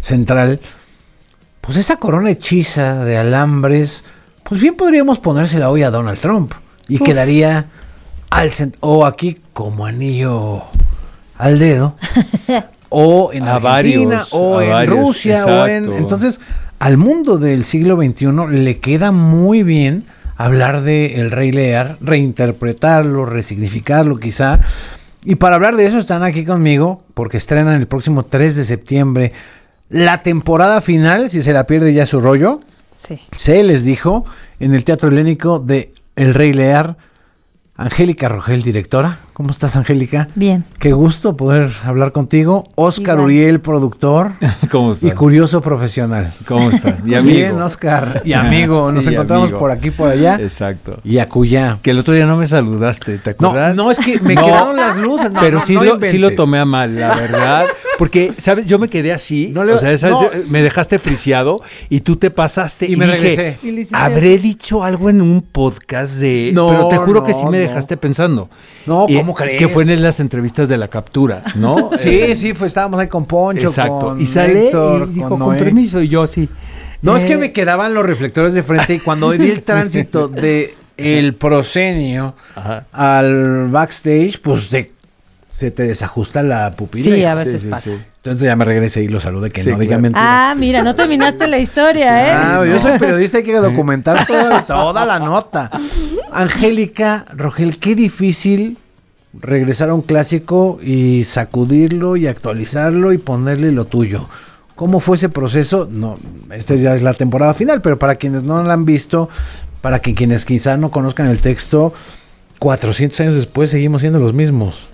central, pues esa corona hechiza de alambres, pues bien podríamos ponérsela hoy a Donald Trump y quedaría o aquí como anillo al dedo, o en Argentina, o en Rusia, exacto. Entonces, al mundo del siglo XXI le queda muy bien hablar de El Rey Lear, reinterpretarlo, resignificarlo quizá. Y para hablar de eso están aquí conmigo, porque estrenan el próximo 3 de septiembre la temporada final, si se la pierde ya su rollo. Sí. Se les dijo en el Teatro Helénico de El Rey Lear. Angélica Rogel, directora. ¿Cómo estás, Angélica? Bien. Qué gusto poder hablar contigo. Óscar Uriel, productor. ¿Cómo estás? Y curioso profesional. ¿Cómo estás? Y amigo. Bien, Óscar. Y amigo. Nos encontramos amigo. Por aquí, por allá. Exacto. Y acullá. Que el otro día no me saludaste, ¿te acuerdas? No, es que me quedaron las luces. No, pero sí lo tomé a mal, la verdad. Porque, ¿sabes? Yo me quedé así. Me dejaste friseado y tú te pasaste. Y me regresé. Habré dicho algo en un podcast de... pero te juro que sí me dejaste pensando. No, ¿cómo crees? Que fue en las entrevistas de La Captura, ¿no? Sí, estábamos ahí con Poncho, exacto. Con y sale Héctor, y dijo, con permiso, y yo así. No, es que me quedaban los reflectores de frente y cuando di el tránsito de el proscenio al backstage, pues se te desajusta la pupila. Sí, a veces pasa. Sí. Entonces ya me regresé y lo saludé, que no diga mentiras. Ah, mira, no terminaste la historia, yo soy periodista, hay que documentar toda la nota. Angélica Rogel, qué difícil regresar a un clásico y sacudirlo y actualizarlo y ponerle lo tuyo. ¿Cómo fue ese proceso? No, esta ya es la temporada final, pero para quienes no la han visto, para que quienes quizá no conozcan el texto, 400 años después seguimos siendo los mismos.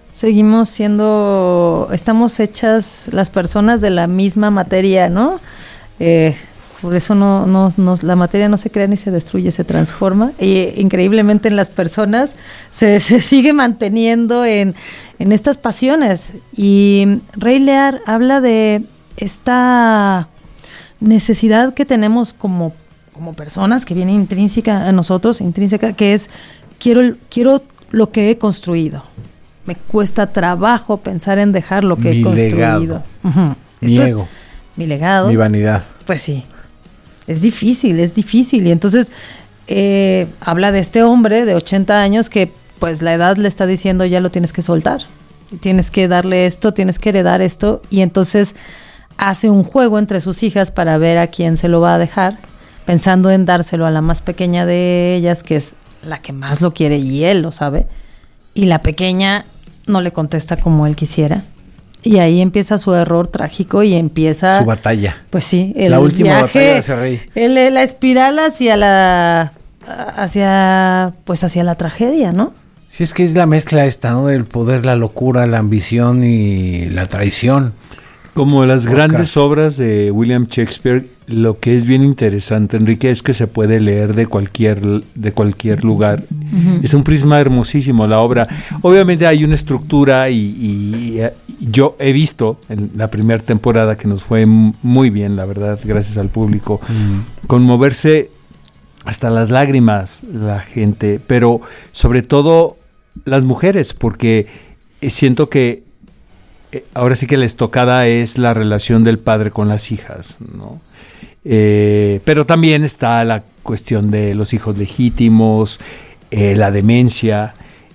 Estamos hechas las personas de la misma materia, ¿no? Por eso la materia no se crea ni se destruye, se transforma. Y increíblemente en las personas se sigue manteniendo en estas pasiones. Y Rey Lear habla de esta necesidad que tenemos como personas, que viene intrínseca a nosotros, que es quiero lo que he construido. Me cuesta trabajo pensar en dejar lo que he construido. Uh-huh. Mi ego. Mi legado. Mi vanidad. Pues sí. Es difícil. Y entonces habla de este hombre de 80 años que pues la edad le está diciendo ya lo tienes que soltar. Tienes que darle esto, tienes que heredar esto. Y entonces hace un juego entre sus hijas para ver a quién se lo va a dejar, pensando en dárselo a la más pequeña de ellas, que es la que más lo quiere y él lo sabe. Y la pequeña no le contesta como él quisiera. Y ahí empieza su error trágico y empieza... su batalla. Pues sí. La última batalla de ese rey. La espiral hacia la tragedia, ¿no? Sí, es que es la mezcla esta, ¿no? Del poder, la locura, la ambición y la traición. Como las grandes obras de William Shakespeare, lo que es bien interesante, Enrique, es que se puede leer de cualquier lugar. Uh-huh. Es un prisma hermosísimo la obra. Obviamente hay una estructura y yo he visto en la primera temporada que nos fue muy bien, la verdad, gracias al público, conmoverse hasta las lágrimas la gente, pero sobre todo las mujeres, porque siento que ahora sí que la estocada es la relación del padre con las hijas, ¿no? Pero también está la cuestión de los hijos legítimos, la demencia,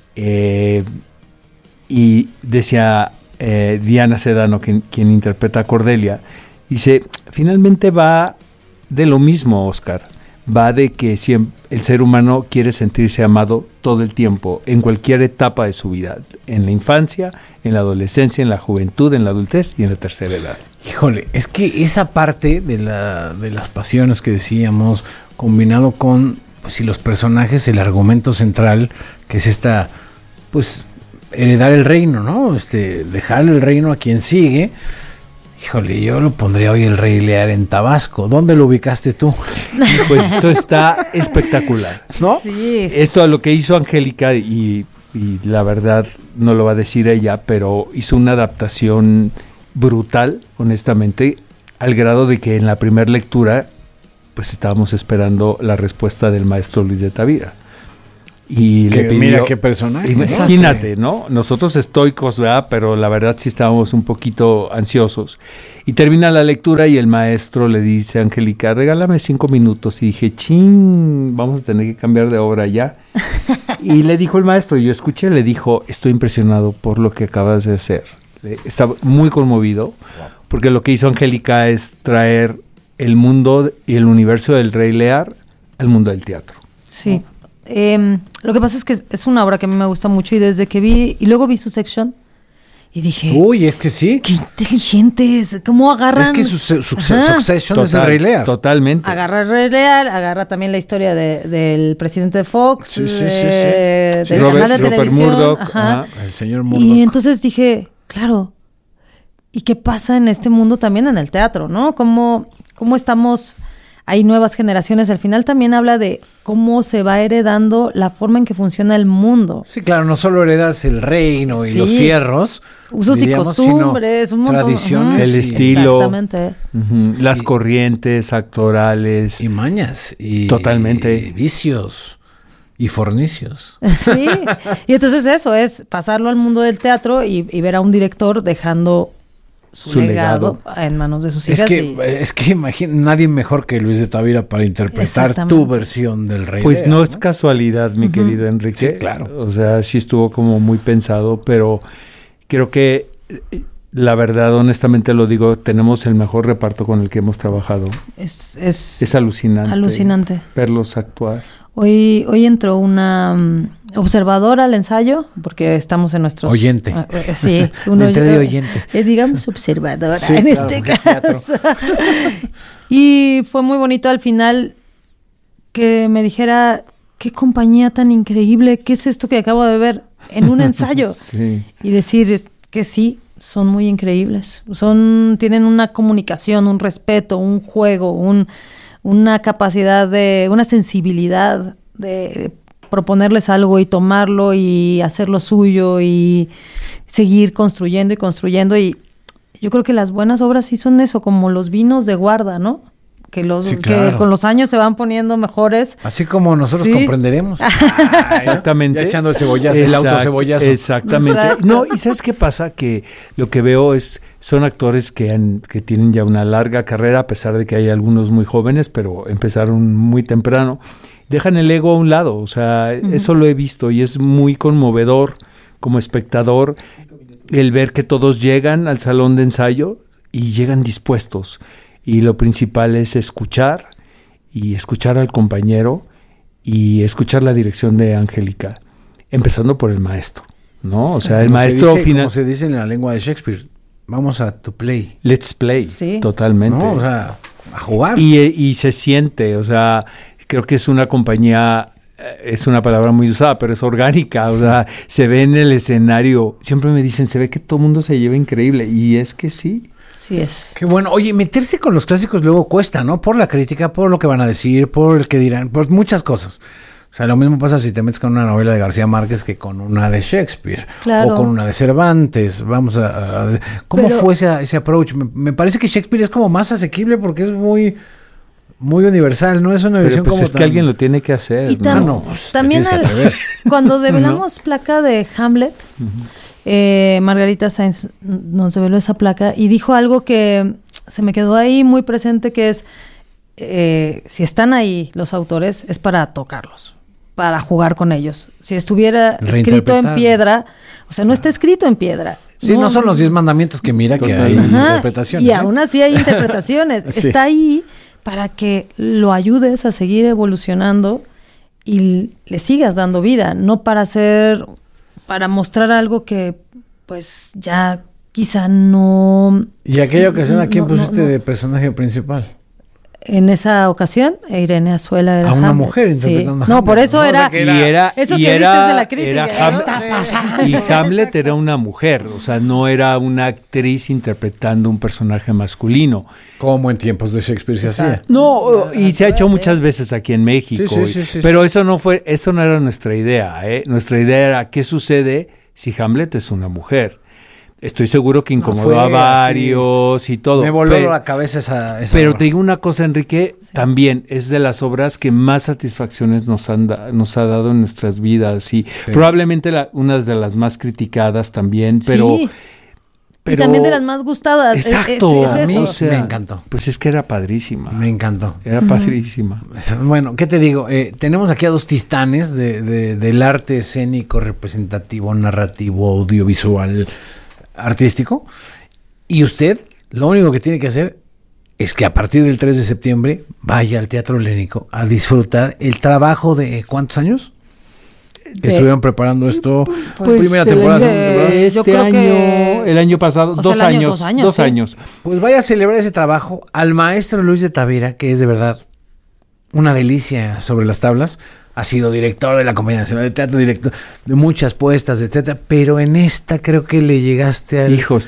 y decía Diana Sedano, quien interpreta a Cordelia, dice, finalmente va de lo mismo, Óscar, va de que el ser humano quiere sentirse amado todo el tiempo, en cualquier etapa de su vida, en la infancia, en la adolescencia, en la juventud, en la adultez y en la tercera edad. Híjole, es que esa parte de las pasiones que decíamos, combinado con, pues si los personajes, el argumento central, que es esta, pues, heredar el reino, ¿no? Dejar el reino a quien sigue. Híjole, yo lo pondría hoy el Rey Lear en Tabasco. ¿Dónde lo ubicaste tú? Pues esto está espectacular, ¿no? Sí. Esto es lo que hizo Angélica y la verdad no lo va a decir ella, pero hizo una adaptación brutal, honestamente, al grado de que en la primera lectura pues estábamos esperando la respuesta del maestro Luis de Tavira. Y le pidió, mira qué personaje. Imagínate, ¿no? Nosotros estoicos, ¿verdad? Pero la verdad sí estábamos un poquito ansiosos. Y termina la lectura y el maestro le dice a Angélica, regálame 5 minutos. Y dije, chin, vamos a tener que cambiar de obra ya. Y le dijo el maestro, y yo escuché, le dijo, estoy impresionado por lo que acabas de hacer. Estaba muy conmovido, porque lo que hizo Angélica es traer el mundo y el universo del Rey Lear al mundo del teatro. Sí. Lo que pasa es que es una obra que a mí me gusta mucho y desde que vi, y luego vi su sección y dije... Uy, es que sí. ¡Qué inteligentes! ¿Cómo agarran...? Es que su Succession es el Rey Lear. Totalmente. Agarra el Rey Lear, agarra también la historia del presidente de Fox, de Rupert Murdoch, el señor Murdoch. Y entonces dije, claro, ¿y qué pasa en este mundo también en el teatro, no? ¿Cómo estamos... Hay nuevas generaciones, al final también habla de cómo se va heredando la forma en que funciona el mundo. Sí, claro, no solo heredas el reino y los fierros, usos y costumbres, un montón, tradiciones, el estilo, exactamente. Las corrientes actorales y mañas y totalmente y vicios y fornicios. Sí, y entonces eso es pasarlo al mundo del teatro y ver a un director dejando su legado en manos de sus hijas. Es que imagina, nadie mejor que Luis de Tavira para interpretar tu versión del Rey Pues Lear, no es casualidad, mi querido Enrique. Sí, claro. O sea, sí estuvo como muy pensado, pero creo que la verdad, honestamente lo digo, tenemos el mejor reparto con el que hemos trabajado. Es alucinante. Alucinante. Verlos actuar. Hoy entró una observadora al ensayo, porque estamos en nuestros... Oyente. Sí. Entré de oyente. Digamos observadora sí, en claro, este caso. Y fue muy bonito al final que me dijera, qué compañía tan increíble, qué es esto que acabo de ver en un ensayo. Sí. Y decir que sí, son muy increíbles. Tienen una comunicación, un respeto, un juego, una capacidad una sensibilidad de proponerles algo y tomarlo y hacerlo suyo y seguir construyendo y construyendo. Y yo creo que las buenas obras sí son eso, como los vinos de guarda, ¿no? Que con los años se van poniendo mejores. Así como nosotros comprenderemos. Exactamente. Ya echando el cebollazo, el autocebollazo. Exactamente. Exacto. No, y ¿sabes qué pasa? Que lo que veo son actores que tienen ya una larga carrera, a pesar de que hay algunos muy jóvenes, pero empezaron muy temprano. Dejan el ego a un lado, o sea, eso lo he visto y es muy conmovedor como espectador el ver que todos llegan al salón de ensayo y llegan dispuestos. Y lo principal es escuchar al compañero y escuchar la dirección de Angélica, empezando por el maestro, ¿no? O sea, el maestro final... Como se dice en la lengua de Shakespeare, vamos a to play. Let's play, sí. Totalmente. No, o sea, a jugar. Y se siente, o sea, creo que es una compañía, es una palabra muy usada, pero es orgánica, o sea, se ve en el escenario, siempre me dicen, se ve que todo el mundo se lleva increíble, y es que sí. Sí es. Qué bueno. Oye, meterse con los clásicos luego cuesta, ¿no? Por la crítica, por lo que van a decir, por el que dirán, por muchas cosas. O sea, lo mismo pasa si te metes con una novela de García Márquez que con una de Shakespeare. Claro. O con una de Cervantes. ¿Cómo fue ese approach? Me parece que Shakespeare es como más asequible porque es muy universal, no es una versión pues como es que alguien lo tiene que hacer. Y también cuando develamos placa de Hamlet, Margarita Sainz nos develó esa placa y dijo algo que se me quedó ahí muy presente, que es si están ahí los autores es para tocarlos, para jugar con ellos. Si estuviera escrito en piedra, o sea, no está escrito en piedra. Sí, no son los 10 mandamientos que mira que hay interpretaciones. Y aún así hay interpretaciones. Sí. Está ahí para que lo ayudes a seguir evolucionando y le sigas dando vida, no para mostrar algo que pues ya quizá no... ¿Y aquella ocasión a quién pusiste de personaje principal? En esa ocasión, Irene Azuela era a una Hamlet. mujer interpretando sí. No, por eso era... Eso que dices de la crítica. Y Hamlet era una mujer, o sea, no era una actriz interpretando un personaje masculino. Como en tiempos de Shakespeare se hacía. No, y se ha hecho muchas veces aquí en México. Sí, pero eso no era nuestra idea, ¿eh? Nuestra idea era, ¿qué sucede si Hamlet es una mujer? Estoy seguro que incomodó a varios y todo. Me voló la cabeza esa pero obra. te digo una cosa, Enrique, también es de las obras que más satisfacciones nos ha dado en nuestras vidas. Y probablemente una de las más criticadas también, pero... Sí. Y también de las más gustadas. Exacto. Es a mí eso. me encantó. Pues es que era padrísima. Me encantó. Era padrísima. Bueno, ¿qué te digo? Tenemos aquí a dos tistanes del arte escénico, representativo, narrativo, audiovisual, artístico. Y usted, lo único que tiene que hacer es que a partir del 3 de septiembre vaya al Teatro Helénico a disfrutar el trabajo de ¿cuántos años? Estuvieron preparando esto, Pues primera temporada, segunda temporada. yo creo que el año pasado, o sea, dos años. Pues vaya a celebrar ese trabajo al maestro Luis de Tavira, que es de verdad una delicia sobre las tablas. Ha sido director de la Compañía Nacional de Teatro, director de muchas puestas, etcétera. Pero en esta creo que le llegaste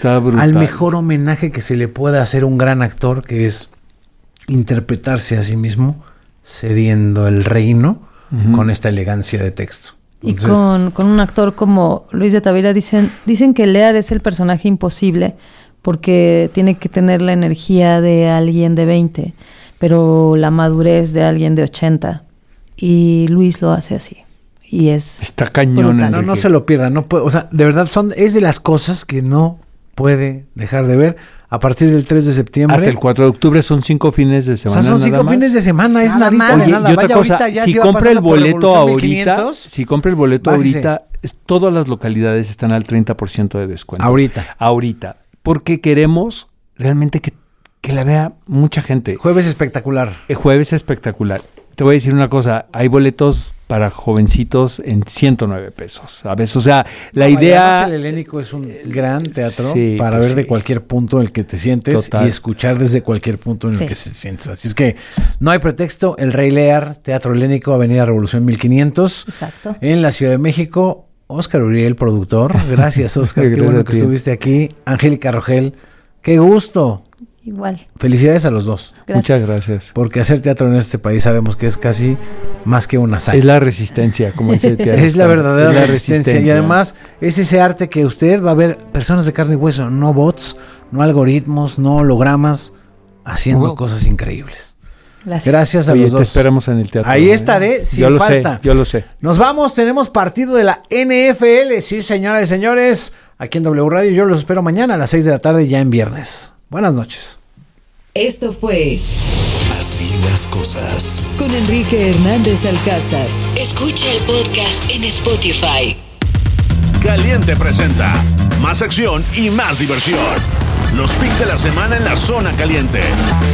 al mejor homenaje que se le pueda hacer a un gran actor, que es interpretarse a sí mismo, cediendo el reino con esta elegancia de texto. Entonces, y con un actor como Luis de Tavira dicen que Lear es el personaje imposible porque tiene que tener la energía de alguien de 20, pero la madurez de alguien de 80. Y Luis lo hace así. Y está cañón. No se lo pierdan. No puede, o sea, de verdad es de las cosas que no puede dejar de ver a partir del 3 de septiembre. Hasta el 4 de octubre son 5 fines de semana. O sea, son 5 fines de semana, es nadita de nada. Y otra cosa, si compra el boleto ahorita, bájese. Todas las localidades están al 30% de descuento. Ahorita. Porque queremos realmente que la vea mucha gente. Jueves espectacular. Jueves espectacular. Te voy a decir una cosa, hay boletos para jovencitos en 109 pesos, ¿sabes? O sea, la idea... El Helénico es un gran teatro para ver de cualquier punto en el que te sientes. Total. Y escuchar desde cualquier punto en el que se sientes. Así es que no hay pretexto. El Rey Lear, Teatro Helénico, Avenida Revolución 1500. Exacto. En la Ciudad de México. Óscar Uriel, productor. Gracias, Óscar. Qué bueno que estuviste aquí. Angélica Rogel, qué gusto. Igual. Felicidades a los dos. Gracias. Muchas gracias. Porque hacer teatro en este país sabemos que es casi más que una hazaña. Es la resistencia, como dice el teatro. Es la verdadera resistencia. Y además es ese arte que usted va a ver personas de carne y hueso, no bots, no algoritmos, no hologramas, haciendo cosas increíbles. Gracias a los dos. Te esperamos en el teatro. Ahí estaré sin falta. Yo lo sé. Nos vamos, tenemos partido de la NFL. Sí, señoras y señores, aquí en W Radio. Yo los espero mañana a las 6 de la tarde, ya en viernes. Buenas noches. Esto fue Así las cosas con Enrique Hernández Alcázar. Escucha el podcast en Spotify. Caliente presenta más acción y más diversión. Los picks de la semana en la zona caliente.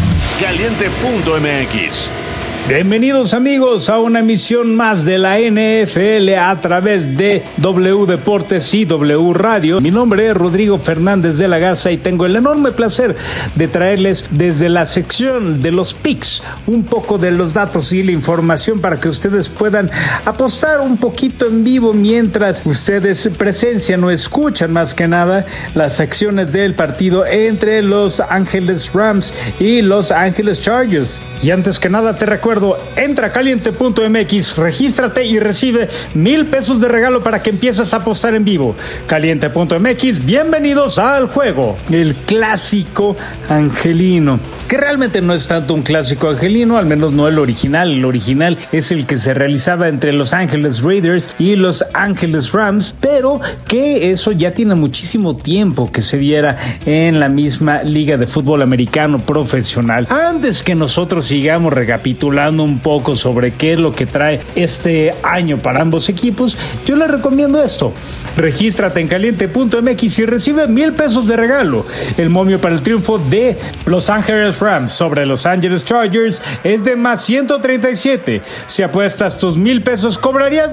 Caliente.mx. Bienvenidos amigos a una emisión más de la NFL a través de W Deportes y W Radio. Mi nombre es Rodrigo Fernández de la Garza y tengo el enorme placer de traerles desde la sección de los picks un poco de los datos y la información para que ustedes puedan apostar un poquito en vivo mientras ustedes presencian o escuchan más que nada las secciones del partido entre Los Ángeles Rams y Los Ángeles Chargers. Y antes que nada te recuerdo, entra a caliente.mx, regístrate y recibe $1,000 de regalo para que empieces a apostar en vivo. Caliente.mx, bienvenidos al juego. El clásico angelino, que realmente no es tanto un clásico angelino, al menos no el original. El original es el que se realizaba entre Los Ángeles Raiders y Los Ángeles Rams, pero que eso ya tiene muchísimo tiempo que se diera en la misma liga de fútbol americano profesional. Antes que nosotros sigamos recapitulando un poco sobre qué es lo que trae este año para ambos equipos, yo les recomiendo esto. Regístrate en caliente.mx y recibe $1,000 de regalo. El momio para el triunfo de Los Ángeles Rams sobre Los Ángeles Chargers es de más 137. Si apuestas tus $1,000, cobrarías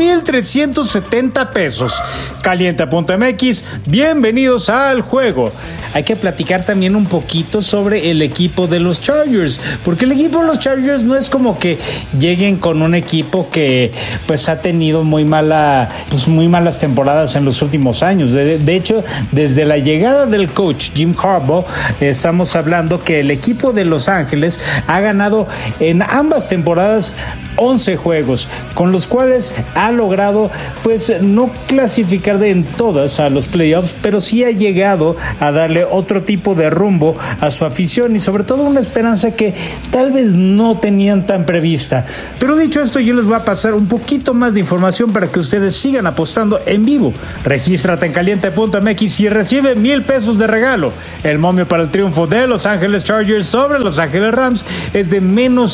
$2,370. Caliente.mx, bienvenidos al juego. Hay que platicar también un poquito sobre el equipo de los Chargers, porque el equipo de los Chargers no es es como que lleguen con un equipo que pues ha tenido muy malas temporadas en los últimos años. De hecho, desde la llegada del coach Jim Harbaugh, estamos hablando que el equipo de Los Ángeles ha ganado en ambas temporadas 11 juegos, con los cuales ha logrado pues no clasificar en todas a los playoffs, pero sí ha llegado a darle otro tipo de rumbo a su afición y sobre todo una esperanza que tal vez no tenían tan prevista. Pero dicho esto, yo les voy a pasar un poquito más de información para que ustedes sigan apostando en vivo. Regístrate en caliente.mx y recibe $1,000 de regalo. El momio para el triunfo de Los Ángeles Chargers sobre Los Ángeles Rams es de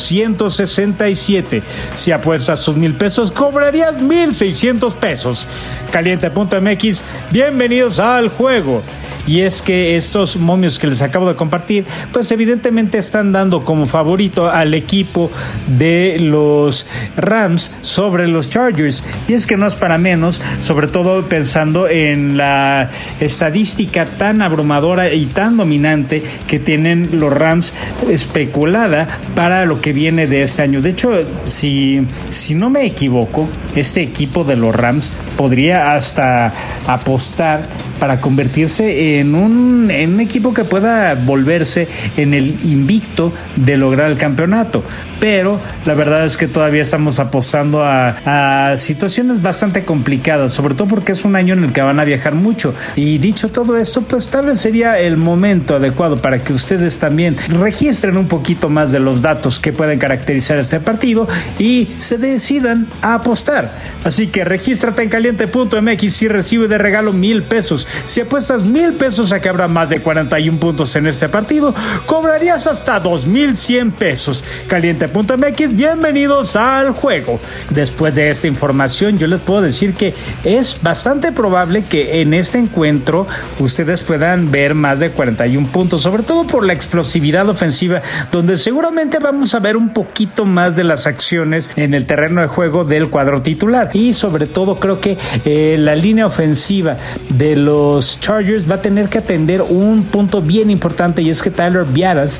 -167. Si apuestas tus $1,000, cobrarías $1,600. Caliente.mx, bienvenidos al juego. Y es que estos momios que les acabo de compartir, pues evidentemente están dando como favorito al equipo de los Rams sobre los Chargers. Y es que no es para menos, sobre todo pensando en la estadística tan abrumadora y tan dominante que tienen los Rams especulada para lo que viene de este año. De hecho, si no me equivoco, este equipo de los Rams podría hasta apostar para convertirse en un equipo que pueda volverse en el invicto de lograr el campeonato. Pero la verdad es que todavía estamos apostando a situaciones bastante complicadas, sobre todo porque es un año en el que van a viajar mucho. Y dicho todo esto, pues tal vez sería el momento adecuado para que ustedes también registren un poquito más de los datos que pueden caracterizar este partido y se decidan a apostar. Así que regístrate en caliente.mx y recibe de regalo $1,000. Si apuestas $1,000 a que habrá más de 41 puntos en este partido, cobrarías hasta $2,100. Caliente.mx, bienvenidos al juego. Después de esta información, yo les puedo decir que es bastante probable que en este encuentro ustedes puedan ver más de 41 puntos, sobre todo por la explosividad ofensiva, donde seguramente vamos a ver un poquito más de las acciones en el terreno de juego del cuadro titular. Y sobre todo creo que la línea ofensiva de los Chargers va a tener que atender un punto bien importante, y es que Tyler Biadasz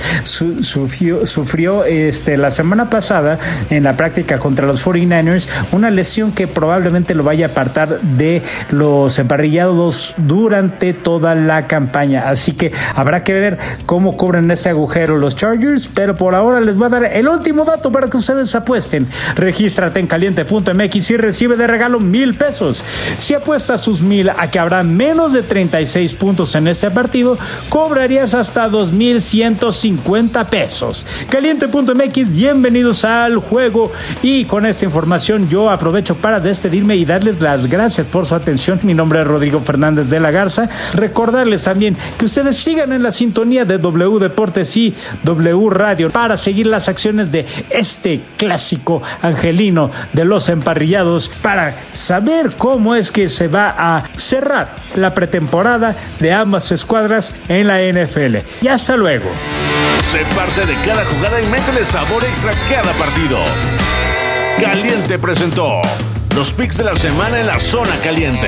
sufrió la semana pasada en la práctica contra los 49ers una lesión que probablemente lo vaya a apartar de los emparrillados durante toda la campaña. Así que habrá que ver cómo cubren ese agujero los Chargers, pero por ahora les voy a dar el último dato para que ustedes apuesten. Regístrate en caliente.mx y recibe de regalo $1,000. Si apuestas tus $1,000 a que habrá menos de 36 puntos en este partido, cobrarías hasta $2,150. Caliente.mx, bienvenidos al juego. Y con esta información yo aprovecho para despedirme y darles las gracias por su atención. Mi nombre es Rodrigo Fernández de la Garza. Recordarles también que ustedes sigan en la sintonía de W Deportes y W Radio para seguir las acciones de este clásico angelino de los emparrillados, para saber cómo es que se va a cerrar la pretemporada de ambas escuadras en la NFL. Y hasta luego. Sé parte de cada jugada y métele sabor extra a cada partido. Caliente presentó los picks de la semana en la zona caliente.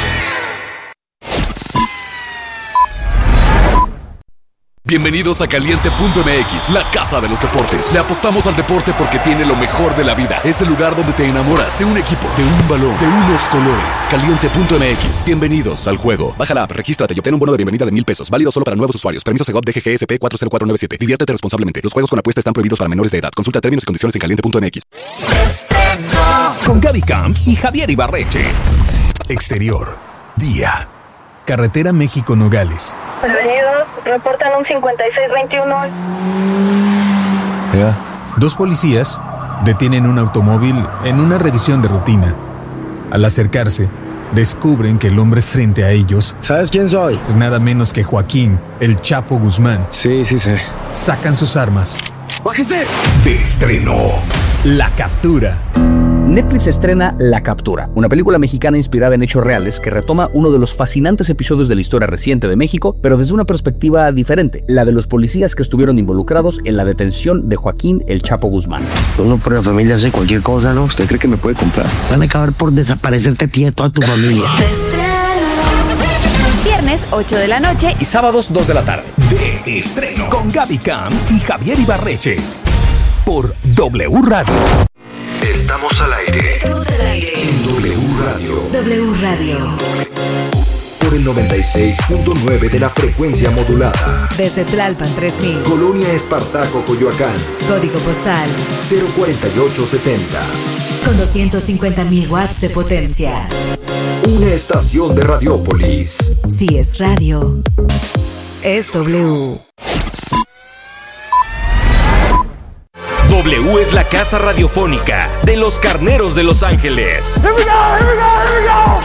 Bienvenidos a Caliente.mx, la casa de los deportes. Le apostamos al deporte porque tiene lo mejor de la vida. Es el lugar donde te enamoras de un equipo, de un balón, de unos colores. Caliente.mx, bienvenidos al juego. Baja la app, regístrate y obtén un bono de bienvenida de $1,000. Válido solo para nuevos usuarios. Permiso Segov DGGSP 40497. Diviértete responsablemente. Los juegos con apuesta están prohibidos para menores de edad. Consulta términos y condiciones en Caliente.mx. Con Gaby Camp y Javier Ibarreche. Exterior, día. Carretera México-Nogales. Bienvenidos, reportan un 5621. Dos policías detienen un automóvil en una revisión de rutina. Al acercarse, descubren que el hombre frente a ellos... ¿Sabes quién soy? Es nada menos que Joaquín, el Chapo Guzmán. Sí sé. Sacan sus armas. ¡Bájese! De estreno, La Captura. Netflix estrena La Captura, una película mexicana inspirada en hechos reales que retoma uno de los fascinantes episodios de la historia reciente de México, pero desde una perspectiva diferente, la de los policías que estuvieron involucrados en la detención de Joaquín el Chapo Guzmán. Uno por la familia hace cualquier cosa, ¿no? ¿Usted cree que me puede comprar? Van a acabar por desaparecerte a ti y a toda tu familia. Viernes 8 de la noche y sábados 2 de la tarde. De estreno con Gaby Camp y Javier Ibarreche. por W Radio. Estamos al aire. Estamos al aire. En W Radio. W Radio. Por el 96.9 de la frecuencia modulada. Desde Tlalpan 3000. Colonia Espartaco, Coyoacán. Código postal 04870. con 250.000 watts de potencia. Una estación de Radiópolis. Si es radio, es W. W es la casa radiofónica de los Carneros de Los Ángeles. Here we go, here we go, here we go.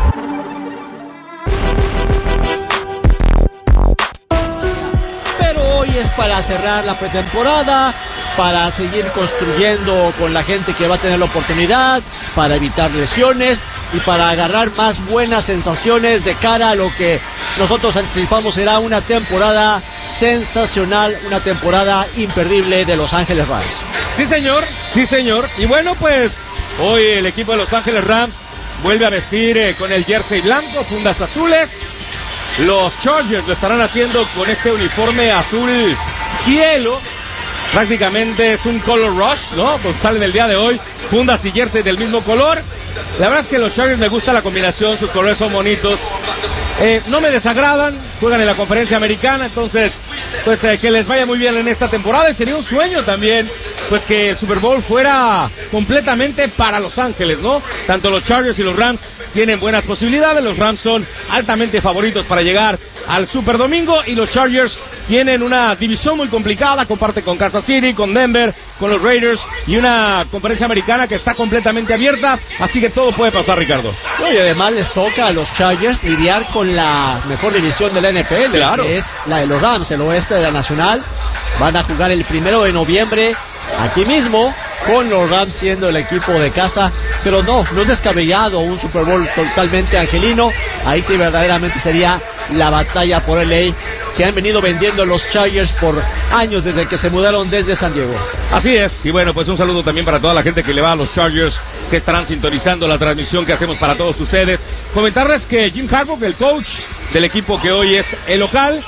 Pero hoy es para cerrar la pretemporada, para seguir construyendo con la gente que va a tener la oportunidad, para evitar lesiones y para agarrar más buenas sensaciones de cara a lo que nosotros anticipamos será una temporada sensacional, una temporada imperdible de Los Ángeles Rams. Sí, señor, sí, señor. Y bueno, pues hoy el equipo de Los Ángeles Rams vuelve a vestir con el jersey blanco, fundas azules. Los Chargers lo estarán haciendo con este uniforme azul cielo. Prácticamente es un color rush, ¿no? Pues salen el día de hoy fundas y jersey del mismo color. La verdad es que los Chargers me gusta la combinación, sus colores son bonitos. No me desagradan, juegan en la conferencia americana, entonces pues que les vaya muy bien en esta temporada. Y sería un sueño también pues que el Super Bowl fuera completamente para Los Ángeles, ¿no? Tanto los Chargers y los Rams tienen buenas posibilidades. Los Rams son altamente favoritos para llegar al Super Domingo y los Chargers tienen una división muy complicada, comparte con Kansas City, con Denver, con los Raiders y una conferencia americana que está completamente abierta, así que todo puede pasar, Ricardo. Y además les toca a los Chargers lidiar con la mejor división de la NFL, claro, que es la de los Rams, el oeste de la Nacional. Van a jugar el 1 de noviembre aquí mismo, con los Rams siendo el equipo de casa, pero no es descabellado un Super Bowl totalmente angelino. Ahí sí verdaderamente sería la batalla por LA que han venido vendiendo los Chargers por años desde que se mudaron desde San Diego. Así es, y bueno, pues un saludo también para toda la gente que le va a los Chargers, que estarán sintonizando la transmisión que hacemos para todos ustedes. Comentarles que Jim Harbaugh, el coach del equipo que hoy es el local,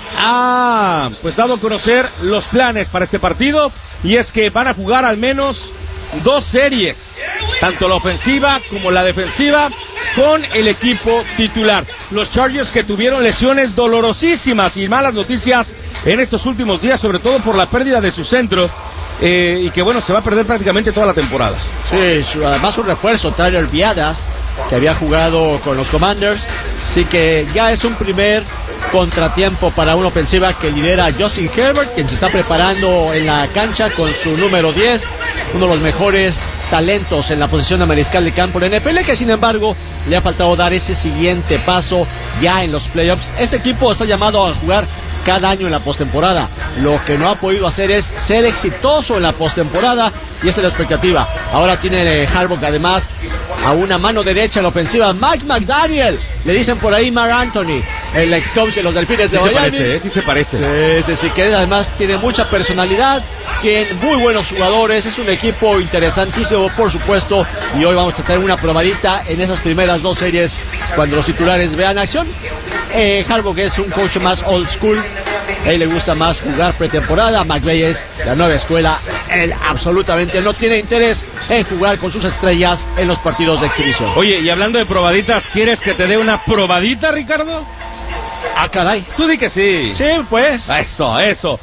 ha pues dado a conocer los planes para este partido, y es que van a jugar al menos 2 series, tanto la ofensiva como la defensiva, con el equipo titular. Los Chargers que tuvieron lesiones dolorosísimas y malas noticias en estos últimos días, sobre todo por la pérdida de su centro, y que bueno, se va a perder prácticamente toda la temporada. Sí, además un refuerzo, Tyler Biadasz, que había jugado con los Commanders, así que ya es un primer contratiempo para una ofensiva que lidera Justin Herbert, quien se está preparando en la cancha con su número 10, uno de los mejores talentos en la posición de mariscal de campo de NFL, que sin embargo le ha faltado dar ese siguiente paso ya en los playoffs. Este equipo está llamado a jugar cada año en la postemporada. Lo que no ha podido hacer es ser exitoso en la postemporada, y esa es la expectativa. Ahora tiene Harbaugh además a una mano derecha en la ofensiva, Mike McDaniel, le dicen por ahí Mark Anthony, el ex coach de los Delfines de Miami. Sí se parece. Sí, que además tiene mucha personalidad, tiene muy buenos jugadores, es un equipo interesantísimo, por supuesto, y hoy vamos a tener una probadita en esas primeras 2 series cuando los titulares vean acción. Harbaugh es un coach más old school, a él le gusta más jugar pretemporada. McVay es la nueva escuela, él absolutamente no tiene interés en jugar con sus estrellas en los partidos de exhibición. Oye, y hablando de probaditas, ¿quieres que te dé una probadita, Ricardo? Ah, caray. Tú di que sí. Sí, pues. Eso.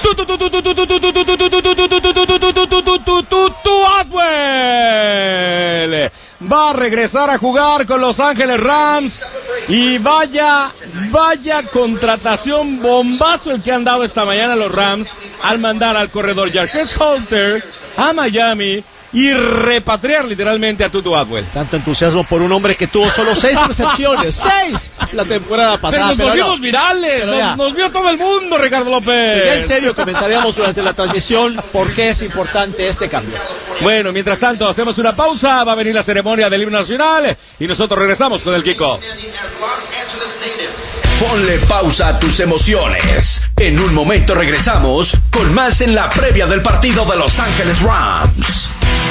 Atwell va a regresar a jugar con Los Ángeles Rams, y vaya contratación, bombazo el que han dado esta mañana los Rams al mandar al corredor Jarquez Hunter a Miami y repatriar literalmente a Tutu Atwell. Tanto entusiasmo por un hombre que tuvo solo 6 recepciones, 6 la temporada pasada. Pero nos volvimos virales, nos vio todo el mundo, Ricardo López. Ya en serio comentaríamos durante la transmisión por qué es importante este cambio. Bueno, mientras tanto hacemos una pausa, va a venir la ceremonia del himno nacional y nosotros regresamos con el kickoff. Ponle pausa a tus emociones. En un momento regresamos con más en la previa del partido de Los Ángeles Rams.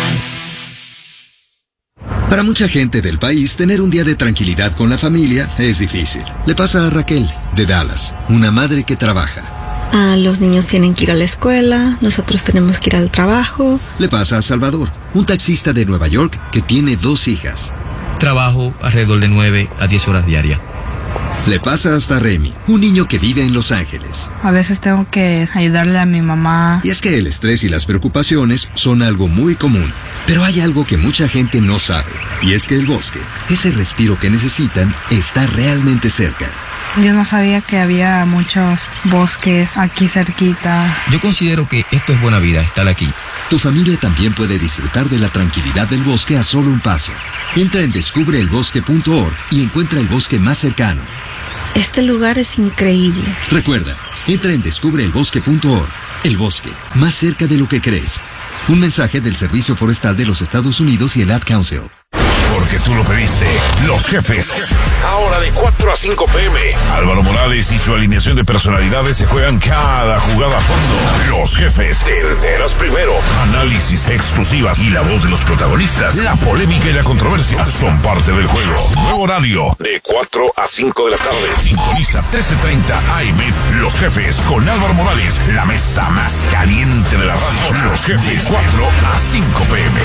Para mucha gente del país, tener un día de tranquilidad con la familia es difícil. Le pasa a Raquel, de Dallas, una madre que trabaja. Los niños tienen que ir a la escuela, nosotros tenemos que ir al trabajo. Le pasa a Salvador, un taxista de Nueva York que tiene 2 hijas. Trabajo alrededor de 9 a 10 horas diarias. Le pasa hasta a Remy, un niño que vive en Los Ángeles. A veces tengo que ayudarle a mi mamá. Y es que el estrés y las preocupaciones son algo muy común. Pero hay algo que mucha gente no sabe, y es que el bosque, ese respiro que necesitan, está realmente cerca. Yo no sabía que había muchos bosques aquí cerquita. Yo considero que esto es buena vida, estar aquí. Tu familia también puede disfrutar de la tranquilidad del bosque a solo un paso. Entra en descubreelbosque.org y encuentra el bosque más cercano. Este lugar es increíble. Recuerda, entra en descubreelbosque.org. El bosque, más cerca de lo que crees. Un mensaje del Servicio Forestal de los Estados Unidos y el Ad Council. Porque tú lo pediste. Los Jefes. Ahora de 4 a 5 p.m. Álvaro Morales y su alineación de personalidades se juegan cada jugada a fondo. Los Jefes. Te enteras primero. Análisis, exclusivas y la voz de los protagonistas. La polémica y la controversia son parte del juego. Nuevo horario de 4 a 5 de la tarde. Sintoniza 13:30 AM. Los Jefes con Álvaro Morales. La mesa más caliente de la radio. Los Jefes. 4 a 5 p.m.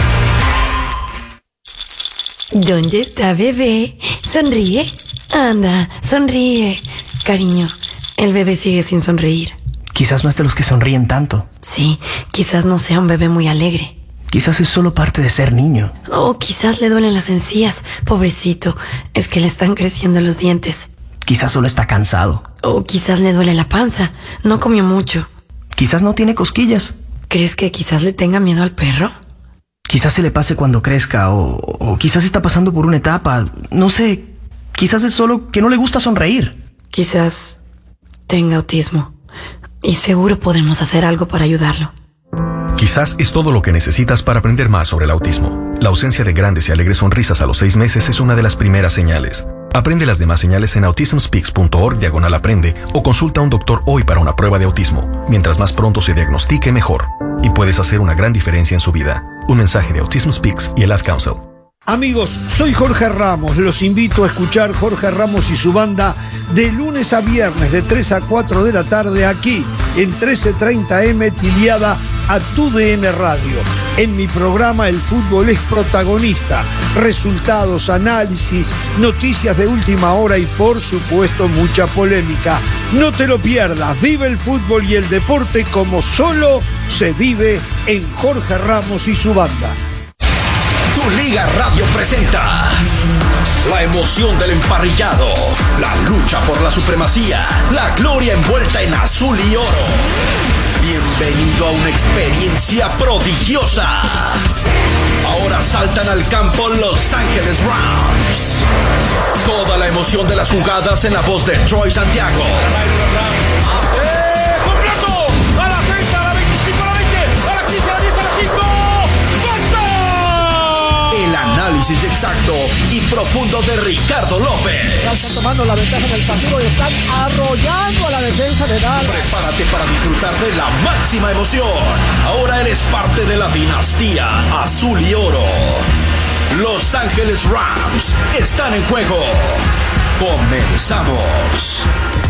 ¿Dónde está bebé? Sonríe. Anda, sonríe. Cariño, el bebé sigue sin sonreír. Quizás no es de los que sonríen tanto. Sí, quizás no sea un bebé muy alegre. Quizás es solo parte de ser niño. O quizás le duelen las encías. Pobrecito, es que le están creciendo los dientes. Quizás solo está cansado. O quizás le duele la panza. No comió mucho. Quizás no tiene cosquillas. ¿Crees que quizás le tenga miedo al perro? Quizás se le pase cuando crezca o quizás está pasando por una etapa. No sé, quizás es solo que no le gusta sonreír. Quizás tenga autismo y seguro podemos hacer algo para ayudarlo. Quizás es todo lo que necesitas para aprender más sobre el autismo. La ausencia de grandes y alegres sonrisas a los 6 meses es una de las primeras señales. Aprende las demás señales en autismspeaks.org/aprende o consulta a un doctor hoy para una prueba de autismo. Mientras más pronto se diagnostique, mejor. Y puedes hacer una gran diferencia en su vida. Un mensaje de Autism Speaks y el Ad Council. Amigos, soy Jorge Ramos. Los invito a escuchar Jorge Ramos y su banda de lunes a viernes de 3 a 4 de la tarde aquí en 1330 M afiliada a TUDN Radio. En mi programa el fútbol es protagonista. Resultados, análisis, noticias de última hora y por supuesto mucha polémica. No te lo pierdas. Vive el fútbol y el deporte como solo se vive en Jorge Ramos y su banda. Tu Liga Radio presenta la emoción del emparrillado, la lucha por la supremacía, la gloria envuelta en azul y oro. Bienvenido a una experiencia prodigiosa. Ahora saltan al campo Los Ángeles Rams. Toda la emoción de las jugadas en la voz de Troy Santiago. ¡Completo! A la 30, a la 25, a la 20, a la 15, a la 10, a la 5. El análisis exacto y profundo de Ricardo López. Ya están tomando la ventaja en el partido y están arrollando a la defensa de Dallas. Prepárate para disfrutar de la máxima emoción. Ahora eres parte de la dinastía azul y oro. Los Ángeles Rams están en juego. Comenzamos.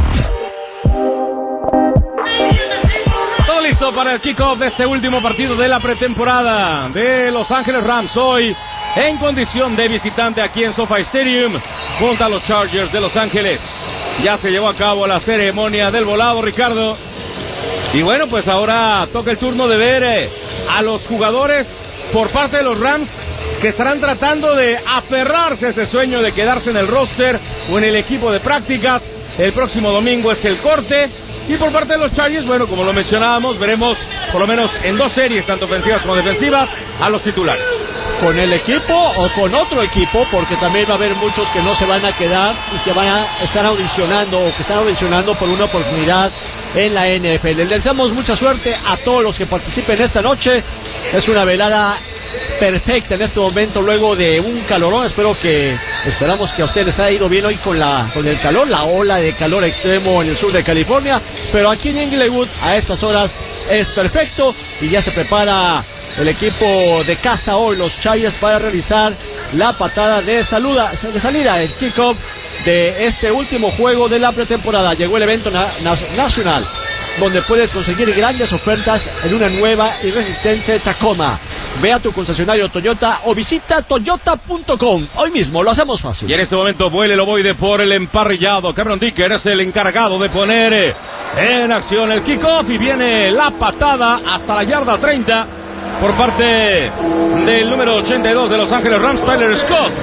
Todo listo para el kickoff de este último partido de la pretemporada de Los Ángeles Rams. Hoy en condición de visitante aquí en SoFi Stadium junto a los Chargers de Los Ángeles. Ya se llevó a cabo la ceremonia del volado, Ricardo. Y bueno, pues ahora toca el turno de ver a los jugadores por parte de los Rams que estarán tratando de aferrarse a ese sueño de quedarse en el roster o en el equipo de prácticas. El próximo domingo es el corte. Y por parte de los Chargers, bueno, como lo mencionábamos, veremos por lo menos en 2 series, tanto ofensivas como defensivas, a los titulares. Con el equipo o con otro equipo, porque también va a haber muchos que no se van a quedar y que van a estar audicionando o que están audicionando por una oportunidad en la NFL. Les deseamos mucha suerte a todos los que participen esta noche. Es una velada perfecta en este momento luego de un calorón. Esperamos que a ustedes les haya ido bien hoy con el calor, la ola de calor extremo en el sur de California, pero aquí en Inglewood a estas horas es perfecto y ya se prepara el equipo de casa hoy, los Chargers, para realizar la patada de salida, el kickoff de este último juego de la pretemporada. Llegó el evento nacional donde puedes conseguir grandes ofertas en una nueva y resistente Tacoma. Ve a tu concesionario Toyota o visita toyota.com. Hoy mismo lo hacemos fácil. Y en este momento vuela el ovoide por el emparrillado. Cameron Dicker es el encargado de poner en acción el kickoff y viene la patada hasta la yarda 30 por parte del número 82 de Los Ángeles Rams, Tyler Scott.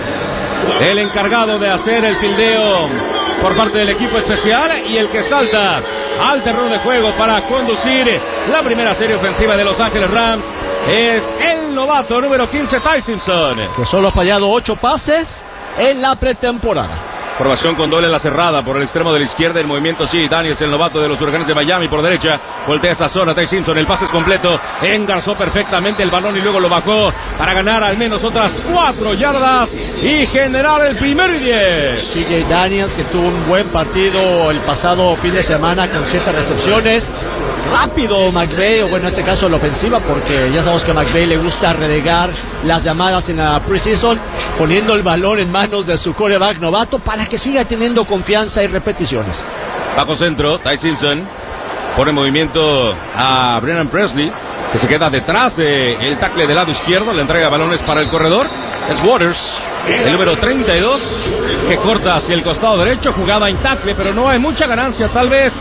El encargado de hacer el fildeo por parte del equipo especial y el que salta al terreno de juego para conducir la primera serie ofensiva de Los Ángeles Rams es el novato número 15, Ty Simpson, que solo ha fallado 8 pases en la pretemporada. Formación con doble en la cerrada por el extremo de la izquierda. El movimiento sí, Daniels, el novato de los Huracanes de Miami, por derecha. Voltea esa zona, Ty Simpson, el pase es completo. Engarzó perfectamente el balón y luego lo bajó para ganar al menos otras 4 yardas y generar el 1º y 10. CJ Daniels, que tuvo un buen partido el pasado fin de semana con 7 recepciones. Rápido McVay, o bueno, en este caso la ofensiva, porque ya sabemos que a McVay le gusta relegar las llamadas en la preseason, poniendo el balón en manos de su quarterback novato para que siga teniendo confianza y repeticiones. Bajo centro, Ty Simpson pone en movimiento a Brennan Presley, que se queda detrás del tackle del lado izquierdo. Le entrega balones para el corredor. Es Waters, el número 32, que corta hacia el costado derecho. Jugada intacta, pero no hay mucha ganancia. Tal vez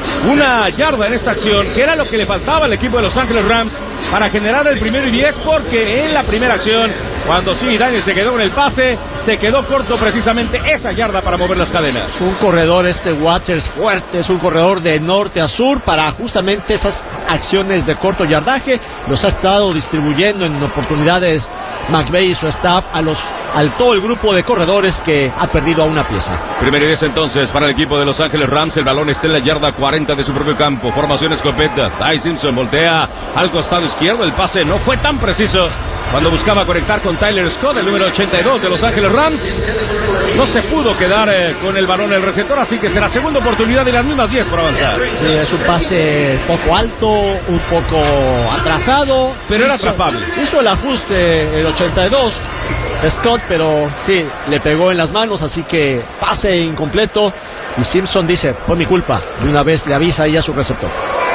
una yarda en esa acción, que era lo que le faltaba al equipo de Los Ángeles Rams para generar el 1º y 10, porque en la primera acción, cuando sí, Daniel se quedó con el pase, se quedó corto precisamente esa yarda para mover las cadenas. Un corredor Waters fuerte, es un corredor de norte a sur para justamente esas acciones de corto yardaje. Los ha estado distribuyendo en oportunidades McVay y su staff al todo el grupo de corredores que ha perdido a una pieza. 1º y 10 entonces para el equipo de Los Ángeles Rams. El balón está en la yarda 40 de su propio campo. Formación escopeta. Ty Simpson voltea al costado izquierdo. El pase no fue tan preciso cuando buscaba conectar con Tyler Scott, el número 82 de Los Ángeles Rams. No se pudo quedar con el balón el receptor, así que será segunda oportunidad y las mismas 10 por avanzar. Sí, es un pase poco alto, un poco atrasado, pero era atrapable. Hizo el ajuste el 82 Scott, pero sí, le pegó en las manos, así que pase incompleto. Y Simpson dice, fue mi culpa. De una vez le avisa ahí a su receptor.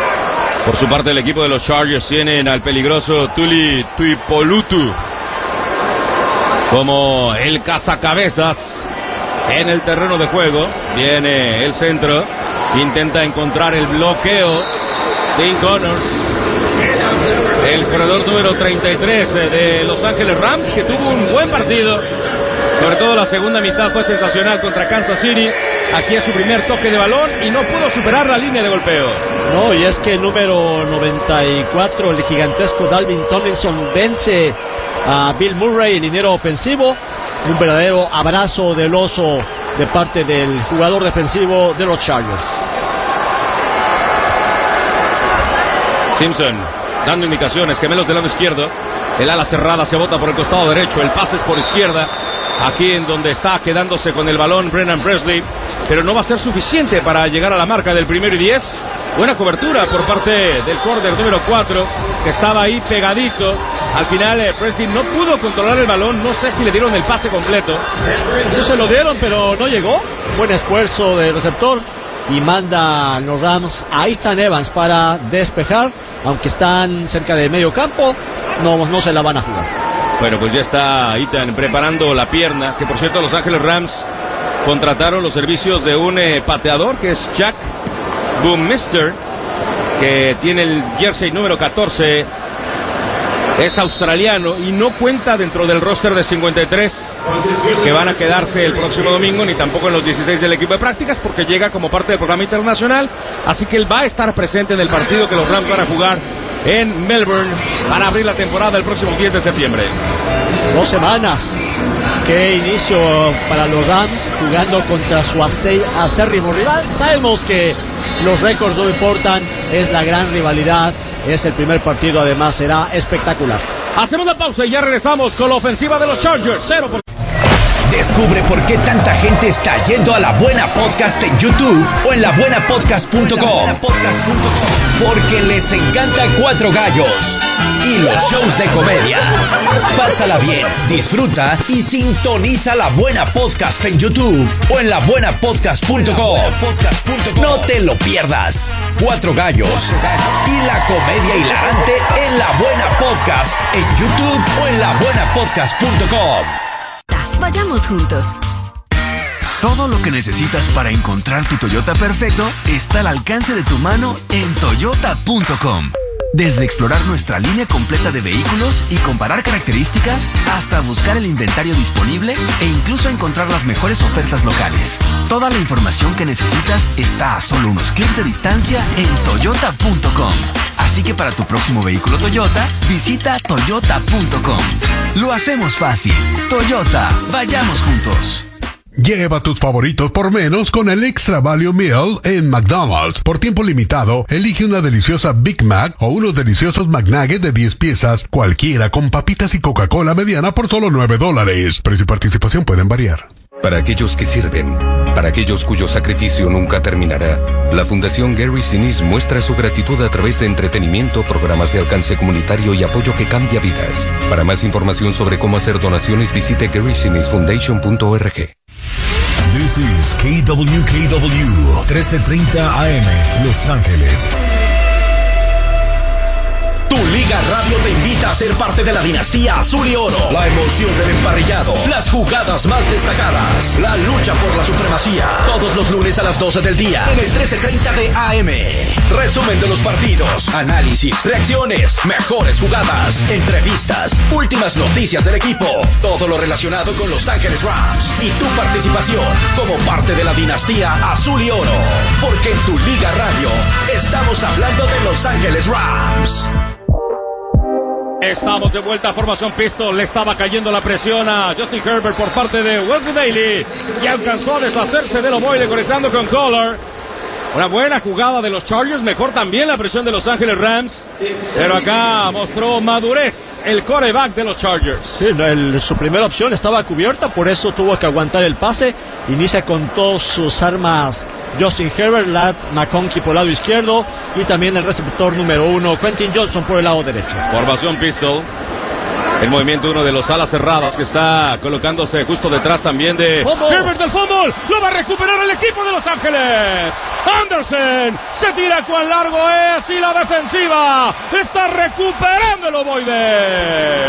Por su parte, el equipo de los Chargers tienen al peligroso Tuli Tuipolutu como el cazacabezas en el terreno de juego. Viene el centro, intenta encontrar el bloqueo. Dean Connors, el corredor número 33 de Los Ángeles Rams, que tuvo un buen partido. Sobre todo la segunda mitad fue sensacional contra Kansas City. Aquí es su primer toque de balón y no pudo superar la línea de golpeo. No, y es que el número 94, el gigantesco Dalvin Tomlinson, vence a Bill Murray, el liniero ofensivo. Un verdadero abrazo del oso de parte del jugador defensivo de los Chargers. Simpson dando indicaciones, gemelos del lado izquierdo. El ala cerrada se bota por el costado derecho, el pase es por izquierda. Aquí en donde está quedándose con el balón Brennan Presley, pero no va a ser suficiente para llegar a la marca del 1º y 10. Buena cobertura por parte del corner número 4, que estaba ahí pegadito. Al final Presley no pudo controlar el balón, no sé si le dieron el pase completo. Sí, se lo dieron, pero no llegó. Buen esfuerzo del receptor y manda los Rams a Ethan Evans para despejar, aunque están cerca de medio campo, no se la van a jugar. Bueno, pues ya está Ethan preparando la pierna, que por cierto Los Ángeles Rams contrataron los servicios de un pateador que es Jack Boommister, que tiene el jersey número 14, es australiano y no cuenta dentro del roster de 53 que van a quedarse el próximo domingo, ni tampoco en los 16 del equipo de prácticas, porque llega como parte del programa internacional, así que él va a estar presente en el partido que los Rams van a jugar en Melbourne para abrir la temporada el próximo 10 de septiembre. 2 semanas. Qué inicio para los Rams, jugando contra su acérrimo rival. Sabemos que los récords no importan, es la gran rivalidad, es el primer partido, además será espectacular. Hacemos la pausa y ya regresamos con la ofensiva de los Chargers. Descubre por qué tanta gente está yendo a La Buena Podcast en YouTube o en labuenapodcast.com. porque les encanta Cuatro Gallos y los shows de comedia. Pásala bien, disfruta y sintoniza La Buena Podcast en YouTube o en labuenapodcast.com. No te lo pierdas. Cuatro Gallos y la comedia hilarante en La Buena Podcast en YouTube o en labuenapodcast.com. Vayamos juntos. Todo lo que necesitas para encontrar tu Toyota perfecto está al alcance de tu mano en toyota.com. Desde explorar nuestra línea completa de vehículos y comparar características, hasta buscar el inventario disponible e incluso encontrar las mejores ofertas locales. Toda la información que necesitas está a solo unos clics de distancia en toyota.com. Así que para tu próximo vehículo Toyota, visita toyota.com. Lo hacemos fácil. Toyota, vayamos juntos. Lleva tus favoritos por menos con el Extra Value Meal en McDonald's. Por tiempo limitado, elige una deliciosa Big Mac o unos deliciosos McNuggets de 10 piezas, cualquiera con papitas y Coca-Cola mediana por solo $9. Precio y participación pueden variar. Para aquellos que sirven, para aquellos cuyo sacrificio nunca terminará, la Fundación Gary Sinise muestra su gratitud a través de entretenimiento, programas de alcance comunitario y apoyo que cambia vidas. Para más información sobre cómo hacer donaciones, visite GarySiniseFoundation.org. This is KWKW 1330 AM, Los Ángeles. Tu Liga Radio te invita a ser parte de la dinastía Azul y Oro. La emoción del emparrillado, las jugadas más destacadas, la lucha por la supremacía. Todos los lunes a las 12 del día en el 1330 de AM. Resumen de los partidos, análisis, reacciones, mejores jugadas, entrevistas, últimas noticias del equipo. Todo lo relacionado con Los Ángeles Rams y tu participación como parte de la dinastía Azul y Oro. Porque en tu Liga Radio estamos hablando de Los Ángeles Rams. Estamos de vuelta a formación pistol. Le estaba cayendo la presión a Justin Herbert por parte de Wesley Bailey y alcanzó a deshacerse del ovoide conectando con Collar. Una buena jugada de los Chargers, mejor también la presión de Los Ángeles Rams, pero acá mostró madurez el quarterback de los Chargers. Sí, su primera opción estaba cubierta, por eso tuvo que aguantar el pase. Inicia con todas sus armas Justin Herbert, McConkey por el lado izquierdo y también el receptor número 1, Quentin Johnson por el lado derecho. Formación pistol. El movimiento, uno de los alas cerradas que está colocándose justo detrás también de Herbert del fútbol. Lo va a recuperar el equipo de Los Ángeles. Anderson se tira cuán largo es y la defensiva está recuperando el ovoide.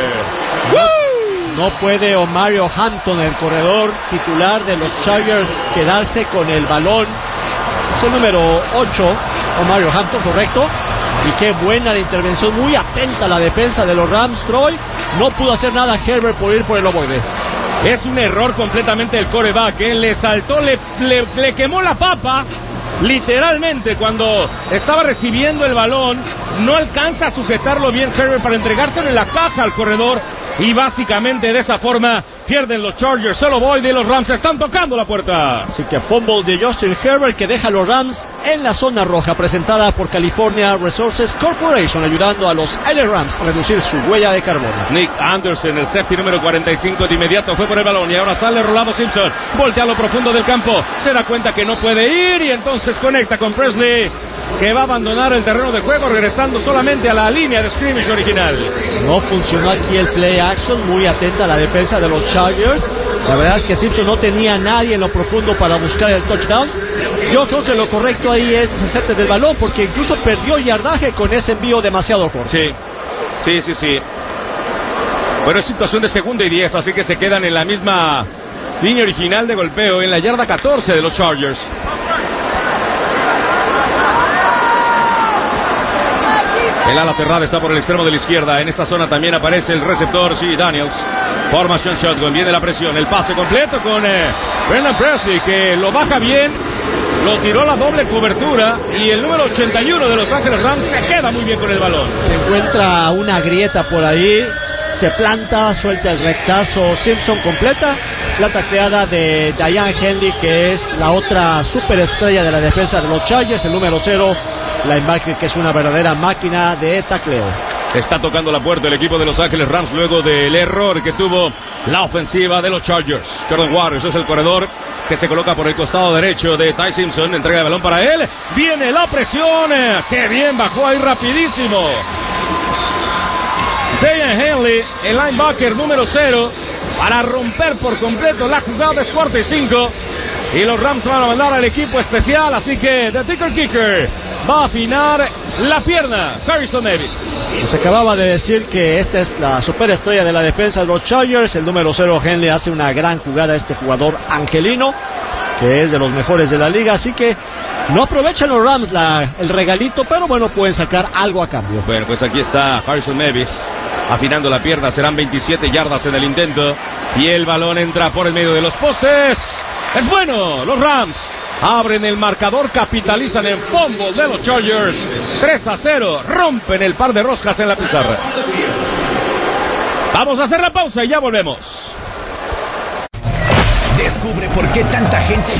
No puede Omario Hampton, el corredor titular de los Chargers, quedarse con el balón. Es el número 8, Omario Hampton, correcto. Y qué buena la intervención, muy atenta la defensa de los Rams, Troy. No pudo hacer nada Herbert por ir por el ovoide. Es un error completamente del quarterback, le saltó, le quemó la papa. Literalmente, cuando estaba recibiendo el balón, no alcanza a sujetarlo bien Herbert para entregárselo en la caja al corredor. Y básicamente de esa forma pierden los Chargers. Solo Boyd y los Rams están tocando la puerta. Así que fumble de Justin Herbert que deja a los Rams en la zona roja, presentada por California Resources Corporation, ayudando a los LA Rams a reducir su huella de carbono. Nick Anderson, el safety número 45, de inmediato fue por el balón y ahora sale Rolando Simpson. Voltea a lo profundo del campo, se da cuenta que no puede ir y entonces conecta con Presley, que va a abandonar el terreno de juego, regresando solamente a la línea de scrimmage original. No funcionó aquí el play action, muy atenta a la defensa de los Chargers. La verdad es que Simpson no tenía a nadie en lo profundo para buscar el touchdown. Yo creo que lo correcto ahí es deshacerte del balón, porque incluso perdió yardaje con ese envío demasiado corto. Sí. Bueno, es situación de 2ª y 10, así que se quedan en la misma línea original de golpeo, en la yarda 14 de los Chargers. El ala cerrada está por el extremo de la izquierda. En esta zona también aparece el receptor, sí, Daniels. Formación shotgun, viene la presión. El pase completo con Brendan Presley, que lo baja bien. Lo tiró a la doble cobertura. Y el número 81 de Los Ángeles Rams se queda muy bien con el balón. Se encuentra una grieta por ahí. Se planta, suelta el rectazo. Simpson completa la tacleada de Diane Henley, que es la otra superestrella de la defensa de los Chargers, el número 0. Linebacker, que es una verdadera máquina de tacleo. Está tocando la puerta el equipo de Los Ángeles Rams luego del error que tuvo la ofensiva de los Chargers. Jordan Waters es el corredor que se coloca por el costado derecho de Ty Simpson. Entrega el balón para él. Viene la presión. ¡Qué bien! Bajó ahí rapidísimo. Deion Henley, el linebacker número 0, para romper por completo la jugada. Es 4-5. Y los Rams van a mandar al equipo especial. Así que The Ticker Kicker va a afinar la pierna. Harrison Davis. Se acababa de decir que esta es la superestrella de la defensa de los Chargers. El número 0, Henley, hace una gran jugada. Este jugador angelino, que es de los mejores de la liga. Así que no aprovechan los Rams el regalito, pero bueno, pueden sacar algo a cambio. Bueno, pues aquí está Harrison Davis afinando la pierna. Serán 27 yardas en el intento. Y el balón entra por el medio de los postes. Es bueno, los Rams abren el marcador, capitalizan en fumble de los Chargers. 3-0, rompen el par de roscas en la pizarra. Vamos a hacer la pausa y ya volvemos. Descubre por qué tanta gente...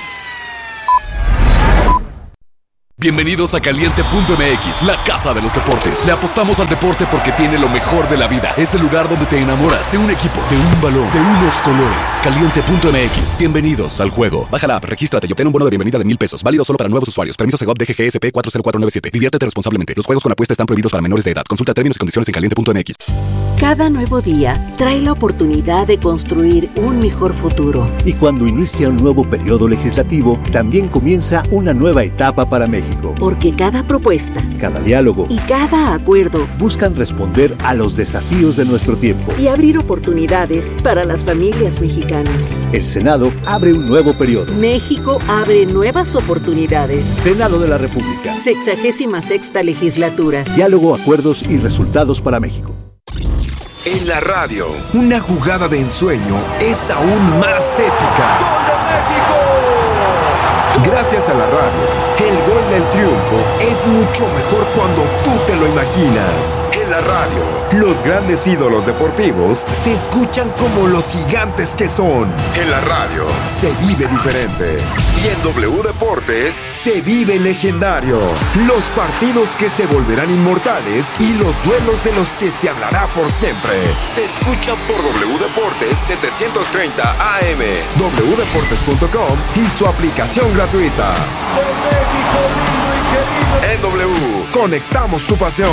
Bienvenidos a Caliente.mx, la casa de los deportes. Le apostamos al deporte porque tiene lo mejor de la vida. Es el lugar donde te enamoras de un equipo, de un balón, de unos colores. Caliente.mx, bienvenidos al juego. Baja la app, regístrate y obtén un bono de bienvenida de $1,000. Válido solo para nuevos usuarios. Permiso Segov DGGSP 40497. Diviértete responsablemente. Los juegos con apuesta están prohibidos para menores de edad. Consulta términos y condiciones en Caliente.mx. Cada nuevo día trae la oportunidad de construir un mejor futuro. Y cuando inicia un nuevo periodo legislativo, también comienza una nueva etapa para México. Porque cada propuesta, cada diálogo y cada acuerdo buscan responder a los desafíos de nuestro tiempo y abrir oportunidades para las familias mexicanas. El Senado abre un nuevo periodo. México abre nuevas oportunidades. Senado de la República. 66ª legislatura. Diálogo, acuerdos y resultados para México. En la radio, una jugada de ensueño es aún más épica. ¡Gol de México! Gracias a la radio, el gol del triunfo es mucho mejor cuando tú te lo imaginas. En la radio, los grandes ídolos deportivos se escuchan como los gigantes que son. En la radio, se vive diferente. Y en W Deportes, se vive legendario. Los partidos que se volverán inmortales y los duelos de los que se hablará por siempre. Se escuchan por W Deportes 730 AM, wdeportes.com y su aplicación gratuita. De México lindo y querido. En W, conectamos tu pasión.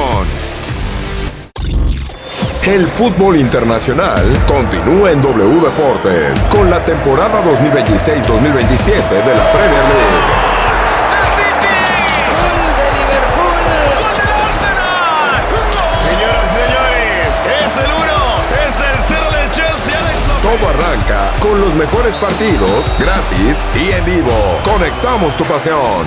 El fútbol internacional continúa en W Deportes con la temporada 2026-2027 de la Premier League. Todo arranca con los mejores partidos, gratis y en vivo. Conectamos tu pasión.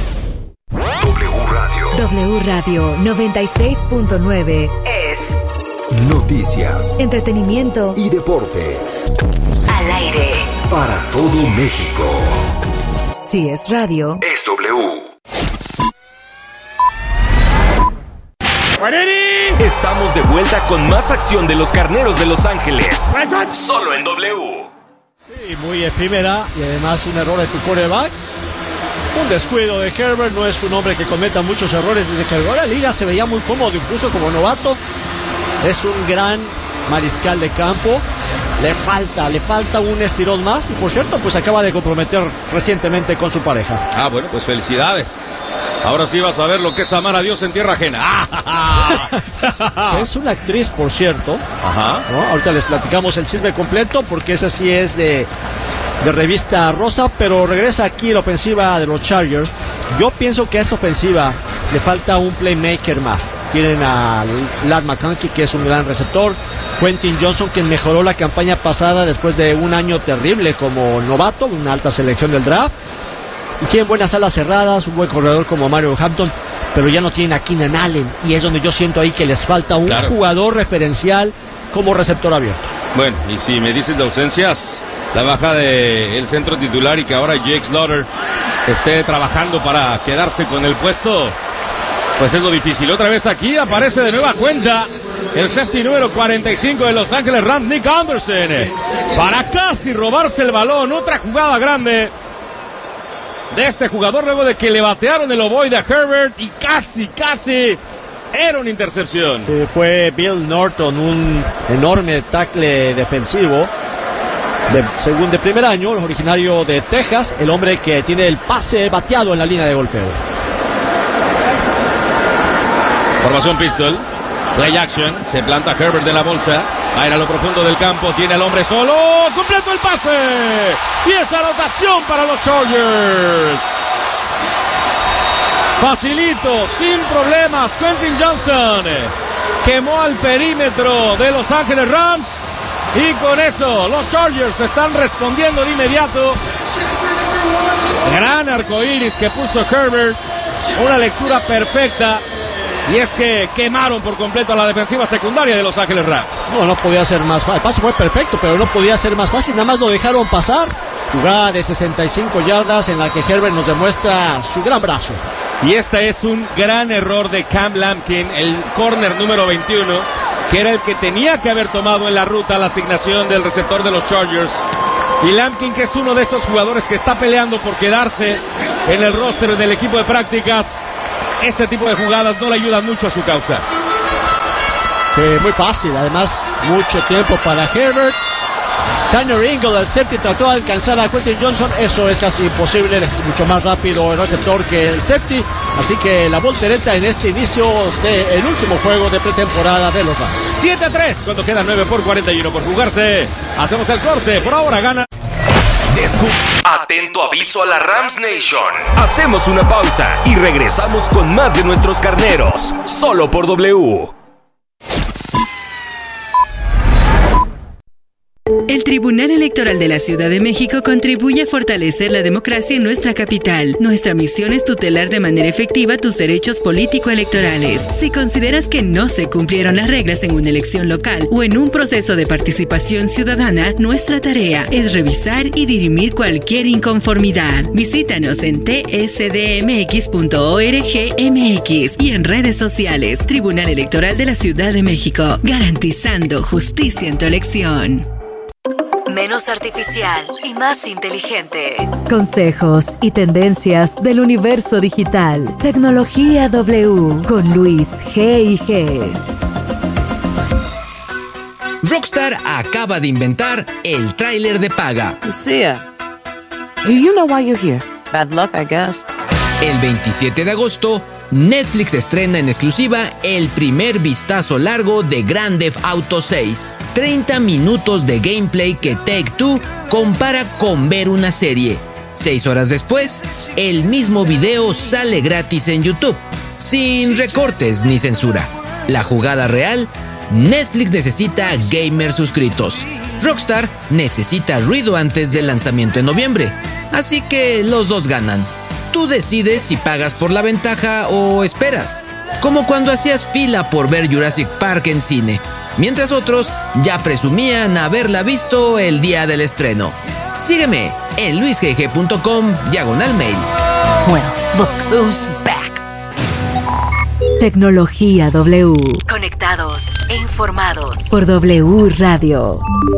W Radio 96.9 es noticias, entretenimiento y deportes. Al aire. Para todo México. Si es radio, es W. Estamos de vuelta con más acción de los Carneros de Los Ángeles. Solo en W. Sí, muy efímera y además un error de tu quarterback. Un descuido de Herbert. No es un hombre que cometa muchos errores. Desde que llegó a la liga se veía muy cómodo, incluso como novato. Es un gran mariscal de campo. Le falta un estirón más. Y por cierto, pues acaba de comprometer recientemente con su pareja. Ah, bueno, pues felicidades. Ahora sí vas a ver lo que es amar a Dios en tierra ajena. Es una actriz, por cierto. Ajá. ¿No? Ahorita les platicamos el chisme completo porque esa sí es de revista rosa, pero regresa aquí la ofensiva de los Chargers. Yo pienso que a esta ofensiva le falta un playmaker más. Tienen a Ladd McConkey, que es un gran receptor. Quentin Johnson, quien mejoró la campaña pasada después de un año terrible como novato, una alta selección del draft. Y tienen buenas alas cerradas, un buen corredor como Mario Hampton, pero ya no tienen a Keenan Allen, y es donde yo siento ahí que les falta un jugador referencial como receptor abierto. Bueno, y si me dices de ausencias, la baja del centro titular y que ahora Jake Slaughter esté trabajando para quedarse con el puesto, pues es lo difícil. Otra vez aquí aparece de nueva cuenta el safety número 45 de Los Ángeles Rams, Nick Anderson, para casi robarse el balón. Otra jugada grande de este jugador luego de que le batearon el ovoide a Herbert y casi era una intercepción. Sí, fue Bill Norton, un enorme tackle defensivo. de primer año, el originario de Texas, el hombre que tiene el pase bateado en la línea de golpeo. Formación pistol. Play action. Se planta Herbert de la bolsa. Va a ir a lo profundo del campo. Tiene al hombre solo. Completo el pase. Y esa anotación para los Chargers. Facilito, sin problemas. Quentin Johnson quemó al perímetro de Los Ángeles Rams. Y con eso los Chargers están respondiendo de inmediato. Gran arcoíris que puso Herbert. Una lectura perfecta. Y es que quemaron por completo a la defensiva secundaria de Los Ángeles Rams. No podía ser más fácil. El pase fue perfecto, pero no podía ser más fácil. Nada más lo dejaron pasar. Jugada de 65 yardas en la que Herbert nos demuestra su gran brazo. Y este es un gran error de Cam Lampkin, el corner número 21, que era el que tenía que haber tomado en la ruta la asignación del receptor de los Chargers. Y Lampkin, que es uno de estos jugadores que está peleando por quedarse en el roster del equipo de prácticas. Este tipo de jugadas no le ayudan mucho a su causa. Muy fácil, además mucho tiempo para Herbert. Tanner Ingle, el safety, trató de alcanzar a Quentin Johnson. Eso es casi imposible, es mucho más rápido el receptor que el safety. Así que la voltereta en este inicio del último juego de pretemporada de los Rams. 7-3, cuando quedan 9 por 41 por jugarse. Hacemos el corte, por ahora gana. Atento aviso a la Rams Nation. Hacemos una pausa y regresamos con más de nuestros carneros. Solo por W. El Tribunal Electoral de la Ciudad de México contribuye a fortalecer la democracia en nuestra capital. Nuestra misión es tutelar de manera efectiva tus derechos político-electorales. Si consideras que no se cumplieron las reglas en una elección local o en un proceso de participación ciudadana, nuestra tarea es revisar y dirimir cualquier inconformidad. Visítanos en tsdmx.org.mx y en redes sociales. Tribunal Electoral de la Ciudad de México, garantizando justicia en tu elección. Menos artificial y más inteligente. Consejos y tendencias del universo digital. Tecnología W con Luis G&G. Rockstar acaba de inventar el tráiler de paga. Lucia, do you know why you're here? Bad luck, I guess. El 27 de agosto, Netflix estrena en exclusiva el primer vistazo largo de Grand Theft Auto 6. 30 minutos de gameplay que Take-Two compara con ver una serie. 6 horas después, el mismo video sale gratis en YouTube, sin recortes ni censura. La jugada real: Netflix necesita gamers suscritos. Rockstar necesita ruido antes del lanzamiento en noviembre. Así que los dos ganan. Tú decides si pagas por la ventaja o esperas. Como cuando hacías fila por ver Jurassic Park en cine, mientras otros ya presumían haberla visto el día del estreno. Sígueme en luisgg.com/mail. Well, look who's back. Tecnología W. Conectados e informados por W Radio.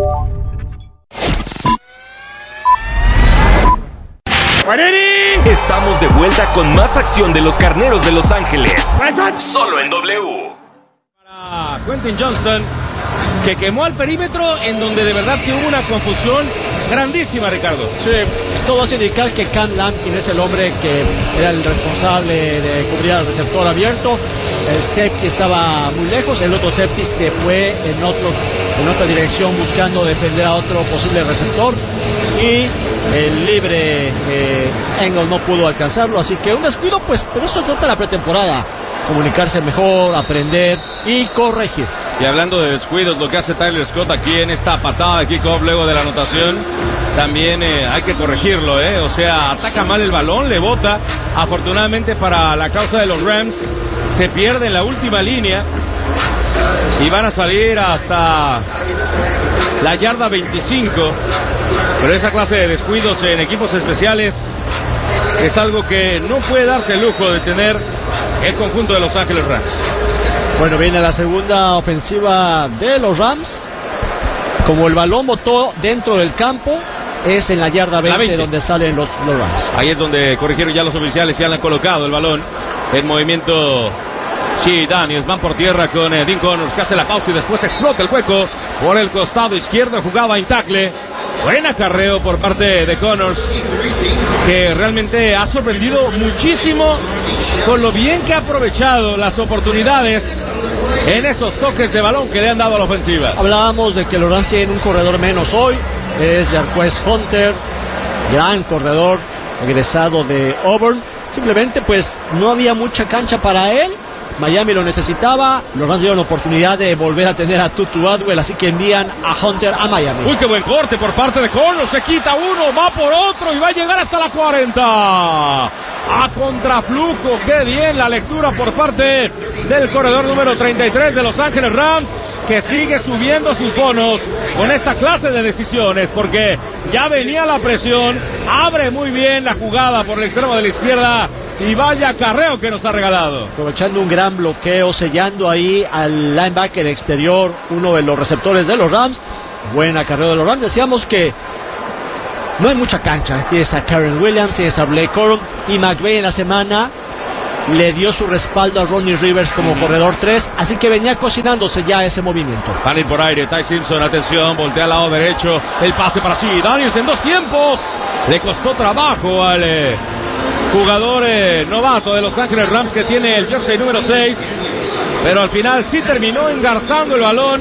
Estamos de vuelta con más acción de los carneros de Los Ángeles. Solo en W. Para Quentin Johnson, que quemó al perímetro, en donde de verdad que hubo una confusión grandísima, Ricardo. Sí, todo hace indicar que Cam Lampkin es el hombre que era el responsable de cubrir al receptor abierto. El safety estaba muy lejos, el otro safety se fue en otra dirección buscando defender a otro posible receptor. Y el libre Engel no pudo alcanzarlo, así que un descuido, pues, pero eso trata la pretemporada. Comunicarse mejor, aprender y corregir. Y hablando de descuidos, lo que hace Tyler Scott aquí en esta patada de kickoff luego de la anotación, también hay que corregirlo, o sea, ataca mal el balón, le bota. Afortunadamente para la causa de los Rams, se pierde en la última línea y van a salir hasta la yarda 25. Pero esa clase de descuidos en equipos especiales es algo que no puede darse el lujo de tener el conjunto de Los Ángeles Rams. Bueno, viene la segunda ofensiva de los Rams. Como el balón botó dentro del campo, es en la yarda 20, donde salen los Rams. Ahí es donde corrigieron ya los oficiales, ya le han colocado el balón en movimiento. Sí, Daniels van por tierra con Dean Connors, que hace la pausa y después explota el hueco por el costado izquierdo. Jugaba en tackle Buen acarreo por parte de Connors, que realmente ha sorprendido muchísimo con lo bien que ha aprovechado las oportunidades en esos toques de balón que le han dado a la ofensiva. Hablábamos de que los Rams tienen un corredor menos hoy, es Jarquez Hunter, gran corredor, egresado de Auburn. Simplemente pues no había mucha cancha para él. Miami lo necesitaba, los Rams dieron la oportunidad de volver a tener a Tutu Atwell, así que envían a Hunter a Miami. Uy, qué buen corte por parte de Connors, se quita uno, va por otro y va a llegar hasta la 40. A contraflujo, qué bien la lectura por parte del corredor número 33 de Los Ángeles Rams, que sigue subiendo sus bonos con esta clase de decisiones, porque ya venía la presión, abre muy bien la jugada por el extremo de la izquierda y vaya acarreo que nos ha regalado. Aprovechando un gran bloqueo, sellando ahí al linebacker exterior, uno de los receptores de los Rams. Buen acarreo de los Rams. Decíamos que no hay mucha cancha. Tienes a Karen Williams, tienes a Blake Corum, y McVay en la semana le dio su respaldo a Ronnie Rivers como corredor 3, así que venía cocinándose ya ese movimiento. Van a ir por aire, Ty Simpson, atención, voltea al lado derecho, el pase para sí, Daniels en 2 tiempos, le costó trabajo al jugador novato de Los Ángeles Rams, que tiene el jersey número 6, pero al final sí terminó engarzando el balón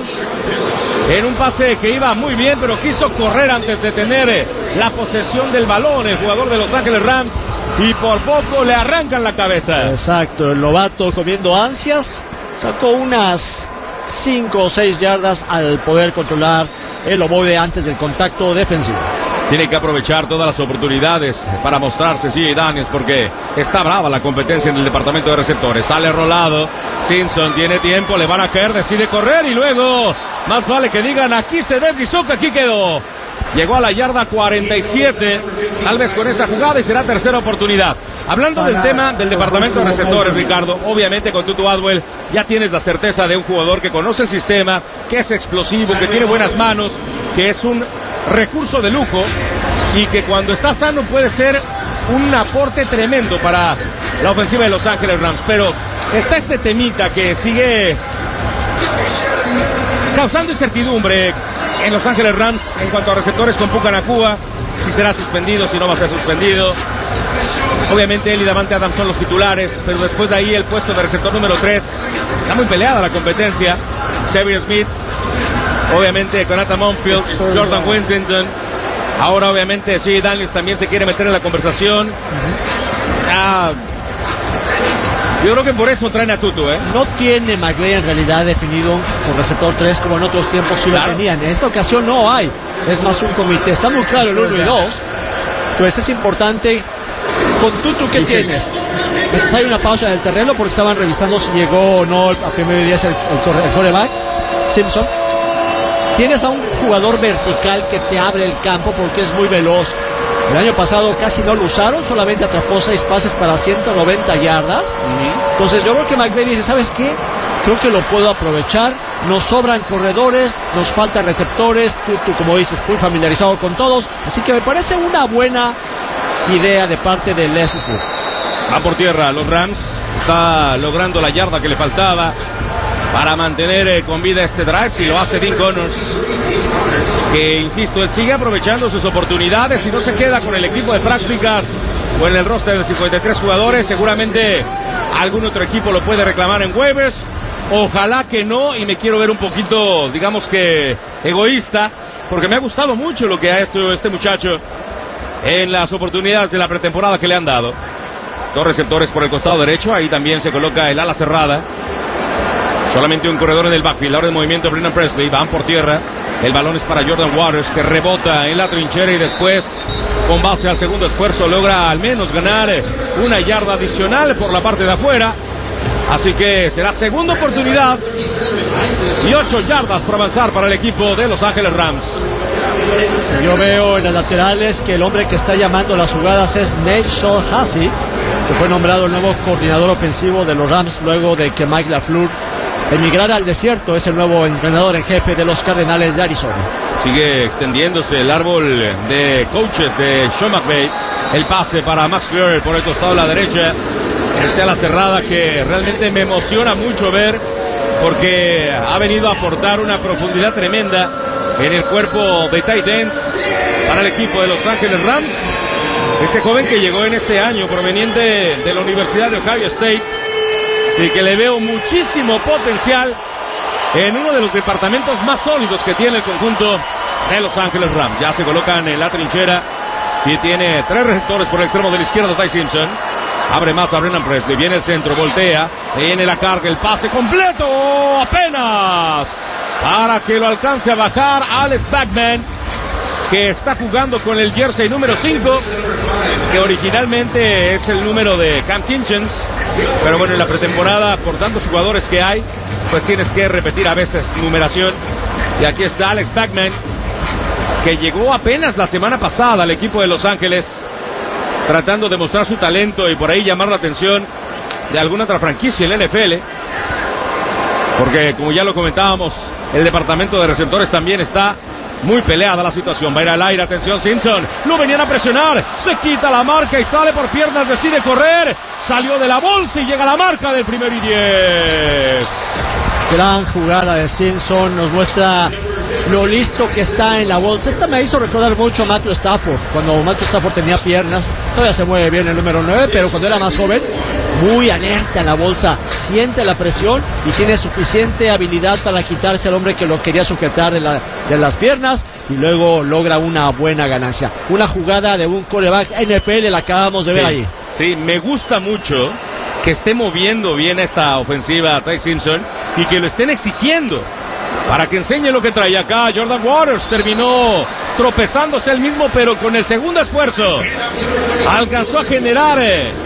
en un pase que iba muy bien, pero quiso correr antes de tener la posesión del balón el jugador de Los Ángeles Rams, y por poco le arrancan la cabeza. Exacto, el novato comiendo ansias, sacó unas 5 o 6 yardas al poder controlar el ovoide antes del contacto defensivo. Tiene que aprovechar todas las oportunidades para mostrarse, sí, Daniels, porque está brava la competencia en el departamento de receptores. Sale rolado, Simpson tiene tiempo, le van a caer, decide correr y luego más vale que digan aquí se deslizó que aquí quedó. Llegó a la yarda 47, tal vez con esa jugada, y será tercera oportunidad. Hablando del tema del departamento de receptores, Ricardo, obviamente con Tutu Atwell ya tienes la certeza de un jugador que conoce el sistema, que es explosivo, que tiene buenas manos, que es un recurso de lujo y que cuando está sano puede ser un aporte tremendo para la ofensiva de Los Ángeles Rams. Pero está este temita que sigue causando incertidumbre en Los Ángeles Rams en cuanto a receptores con Puka Nacua, si será suspendido, si no va a ser suspendido. Obviamente él y Davante Adams son los titulares, pero después de ahí el puesto de receptor número 3, está muy peleada la competencia. Xavier Smith, obviamente con Nathan Monfield, Jordan Whittington, ahora obviamente sí, Daniels también se quiere meter en la conversación. Yo creo que por eso traen a Tutu, No tiene McVay en realidad definido con receptor 3 como en otros tiempos sí lo tenían. En esta ocasión no hay. Es más un comité. Está muy claro el 1 y 2. Pues es importante. Con Tutu, ¿qué tienes? Entonces hay una pausa en el terreno porque estaban revisando si llegó o no a primer día el quarterback, Simpson. Tienes a un jugador vertical que te abre el campo porque es muy veloz. El año pasado casi no lo usaron, solamente atrapó 6 pases para 190 yardas. Entonces yo creo que McVay dice, ¿sabes qué? Creo que lo puedo aprovechar. Nos sobran corredores, nos faltan receptores. Tutu, como dices, muy familiarizado con todos. Así que me parece una buena idea de parte de Les Smith. Va por tierra, los Rams. Está logrando la yarda que le faltaba para mantener con vida este drive. Si lo hace Dean Connors, que insisto, él sigue aprovechando sus oportunidades y no se queda con el equipo de prácticas o en el roster de 53 jugadores. Seguramente algún otro equipo lo puede reclamar en waivers. Ojalá que no, y me quiero ver un poquito, digamos que egoísta, porque me ha gustado mucho lo que ha hecho este muchacho en las oportunidades de la pretemporada que le han dado. 2 receptores por el costado derecho, ahí también se coloca el ala cerrada. Solamente un corredor en el backfield. Ahora el movimiento de Brennan Presley. Van por tierra. El balón es para Jordan Waters, que rebota en la trinchera y después, con base al segundo esfuerzo, logra al menos ganar una yarda adicional por la parte de afuera. Así que será segunda oportunidad y 8 yardas por avanzar para el equipo de Los Ángeles Rams. Yo veo en las laterales que el hombre que está llamando las jugadas es Nate Shaw-Hassey, que fue nombrado el nuevo coordinador ofensivo de los Rams luego de que Mike LaFleur emigrara al desierto. Es el nuevo entrenador en jefe de los Cardenales de Arizona. Sigue extendiéndose el árbol de coaches de Sean McVay. El pase para Max Fleur por el costado de la derecha. Esta es la cerrada que realmente me emociona mucho ver, porque ha venido a aportar una profundidad tremenda en el cuerpo de tight ends para el equipo de Los Ángeles Rams. Este joven que llegó en este año proveniente de la Universidad de Ohio State y que le veo muchísimo potencial en uno de los departamentos más sólidos que tiene el conjunto de Los Ángeles Rams. Ya se colocan en la trinchera y tiene 3 receptores por el extremo de la izquierda. Ty Simpson abre más a Brennan Presley, viene el centro, voltea, viene la carga, el pase completo apenas para que lo alcance a bajar Alex Bachman, que está jugando con el jersey número 5, que originalmente es el número de Cam Kinchens, pero bueno, en la pretemporada, por tantos jugadores que hay, pues tienes que repetir a veces numeración. Y aquí está Alex Bachman, que llegó apenas la semana pasada al equipo de Los Ángeles, tratando de mostrar su talento y por ahí llamar la atención de alguna otra franquicia en la NFL, porque como ya lo comentábamos, el departamento de receptores también está muy peleada la situación. Va a ir al aire, atención Simpson, lo venían a presionar, se quita la marca y sale por piernas, decide correr, salió de la bolsa y llega a la marca del 1º y 10. Gran jugada de Simpson, nos muestra lo listo que está en la bolsa. Esta me hizo recordar mucho a Matthew Stafford, cuando Matthew Stafford tenía piernas. Todavía se mueve bien el número 9, pero cuando era más joven, muy alerta en la bolsa, siente la presión y tiene suficiente habilidad para quitarse al hombre que lo quería sujetar de las piernas, y luego logra una buena ganancia. Una jugada de un quarterback NFL, la acabamos de ver ahí. Sí, me gusta mucho que esté moviendo bien esta ofensiva Ty Simpson y que lo estén exigiendo para que enseñe lo que trae acá. Jordan Waters terminó tropezándose él mismo, pero con el segundo esfuerzo alcanzó a generar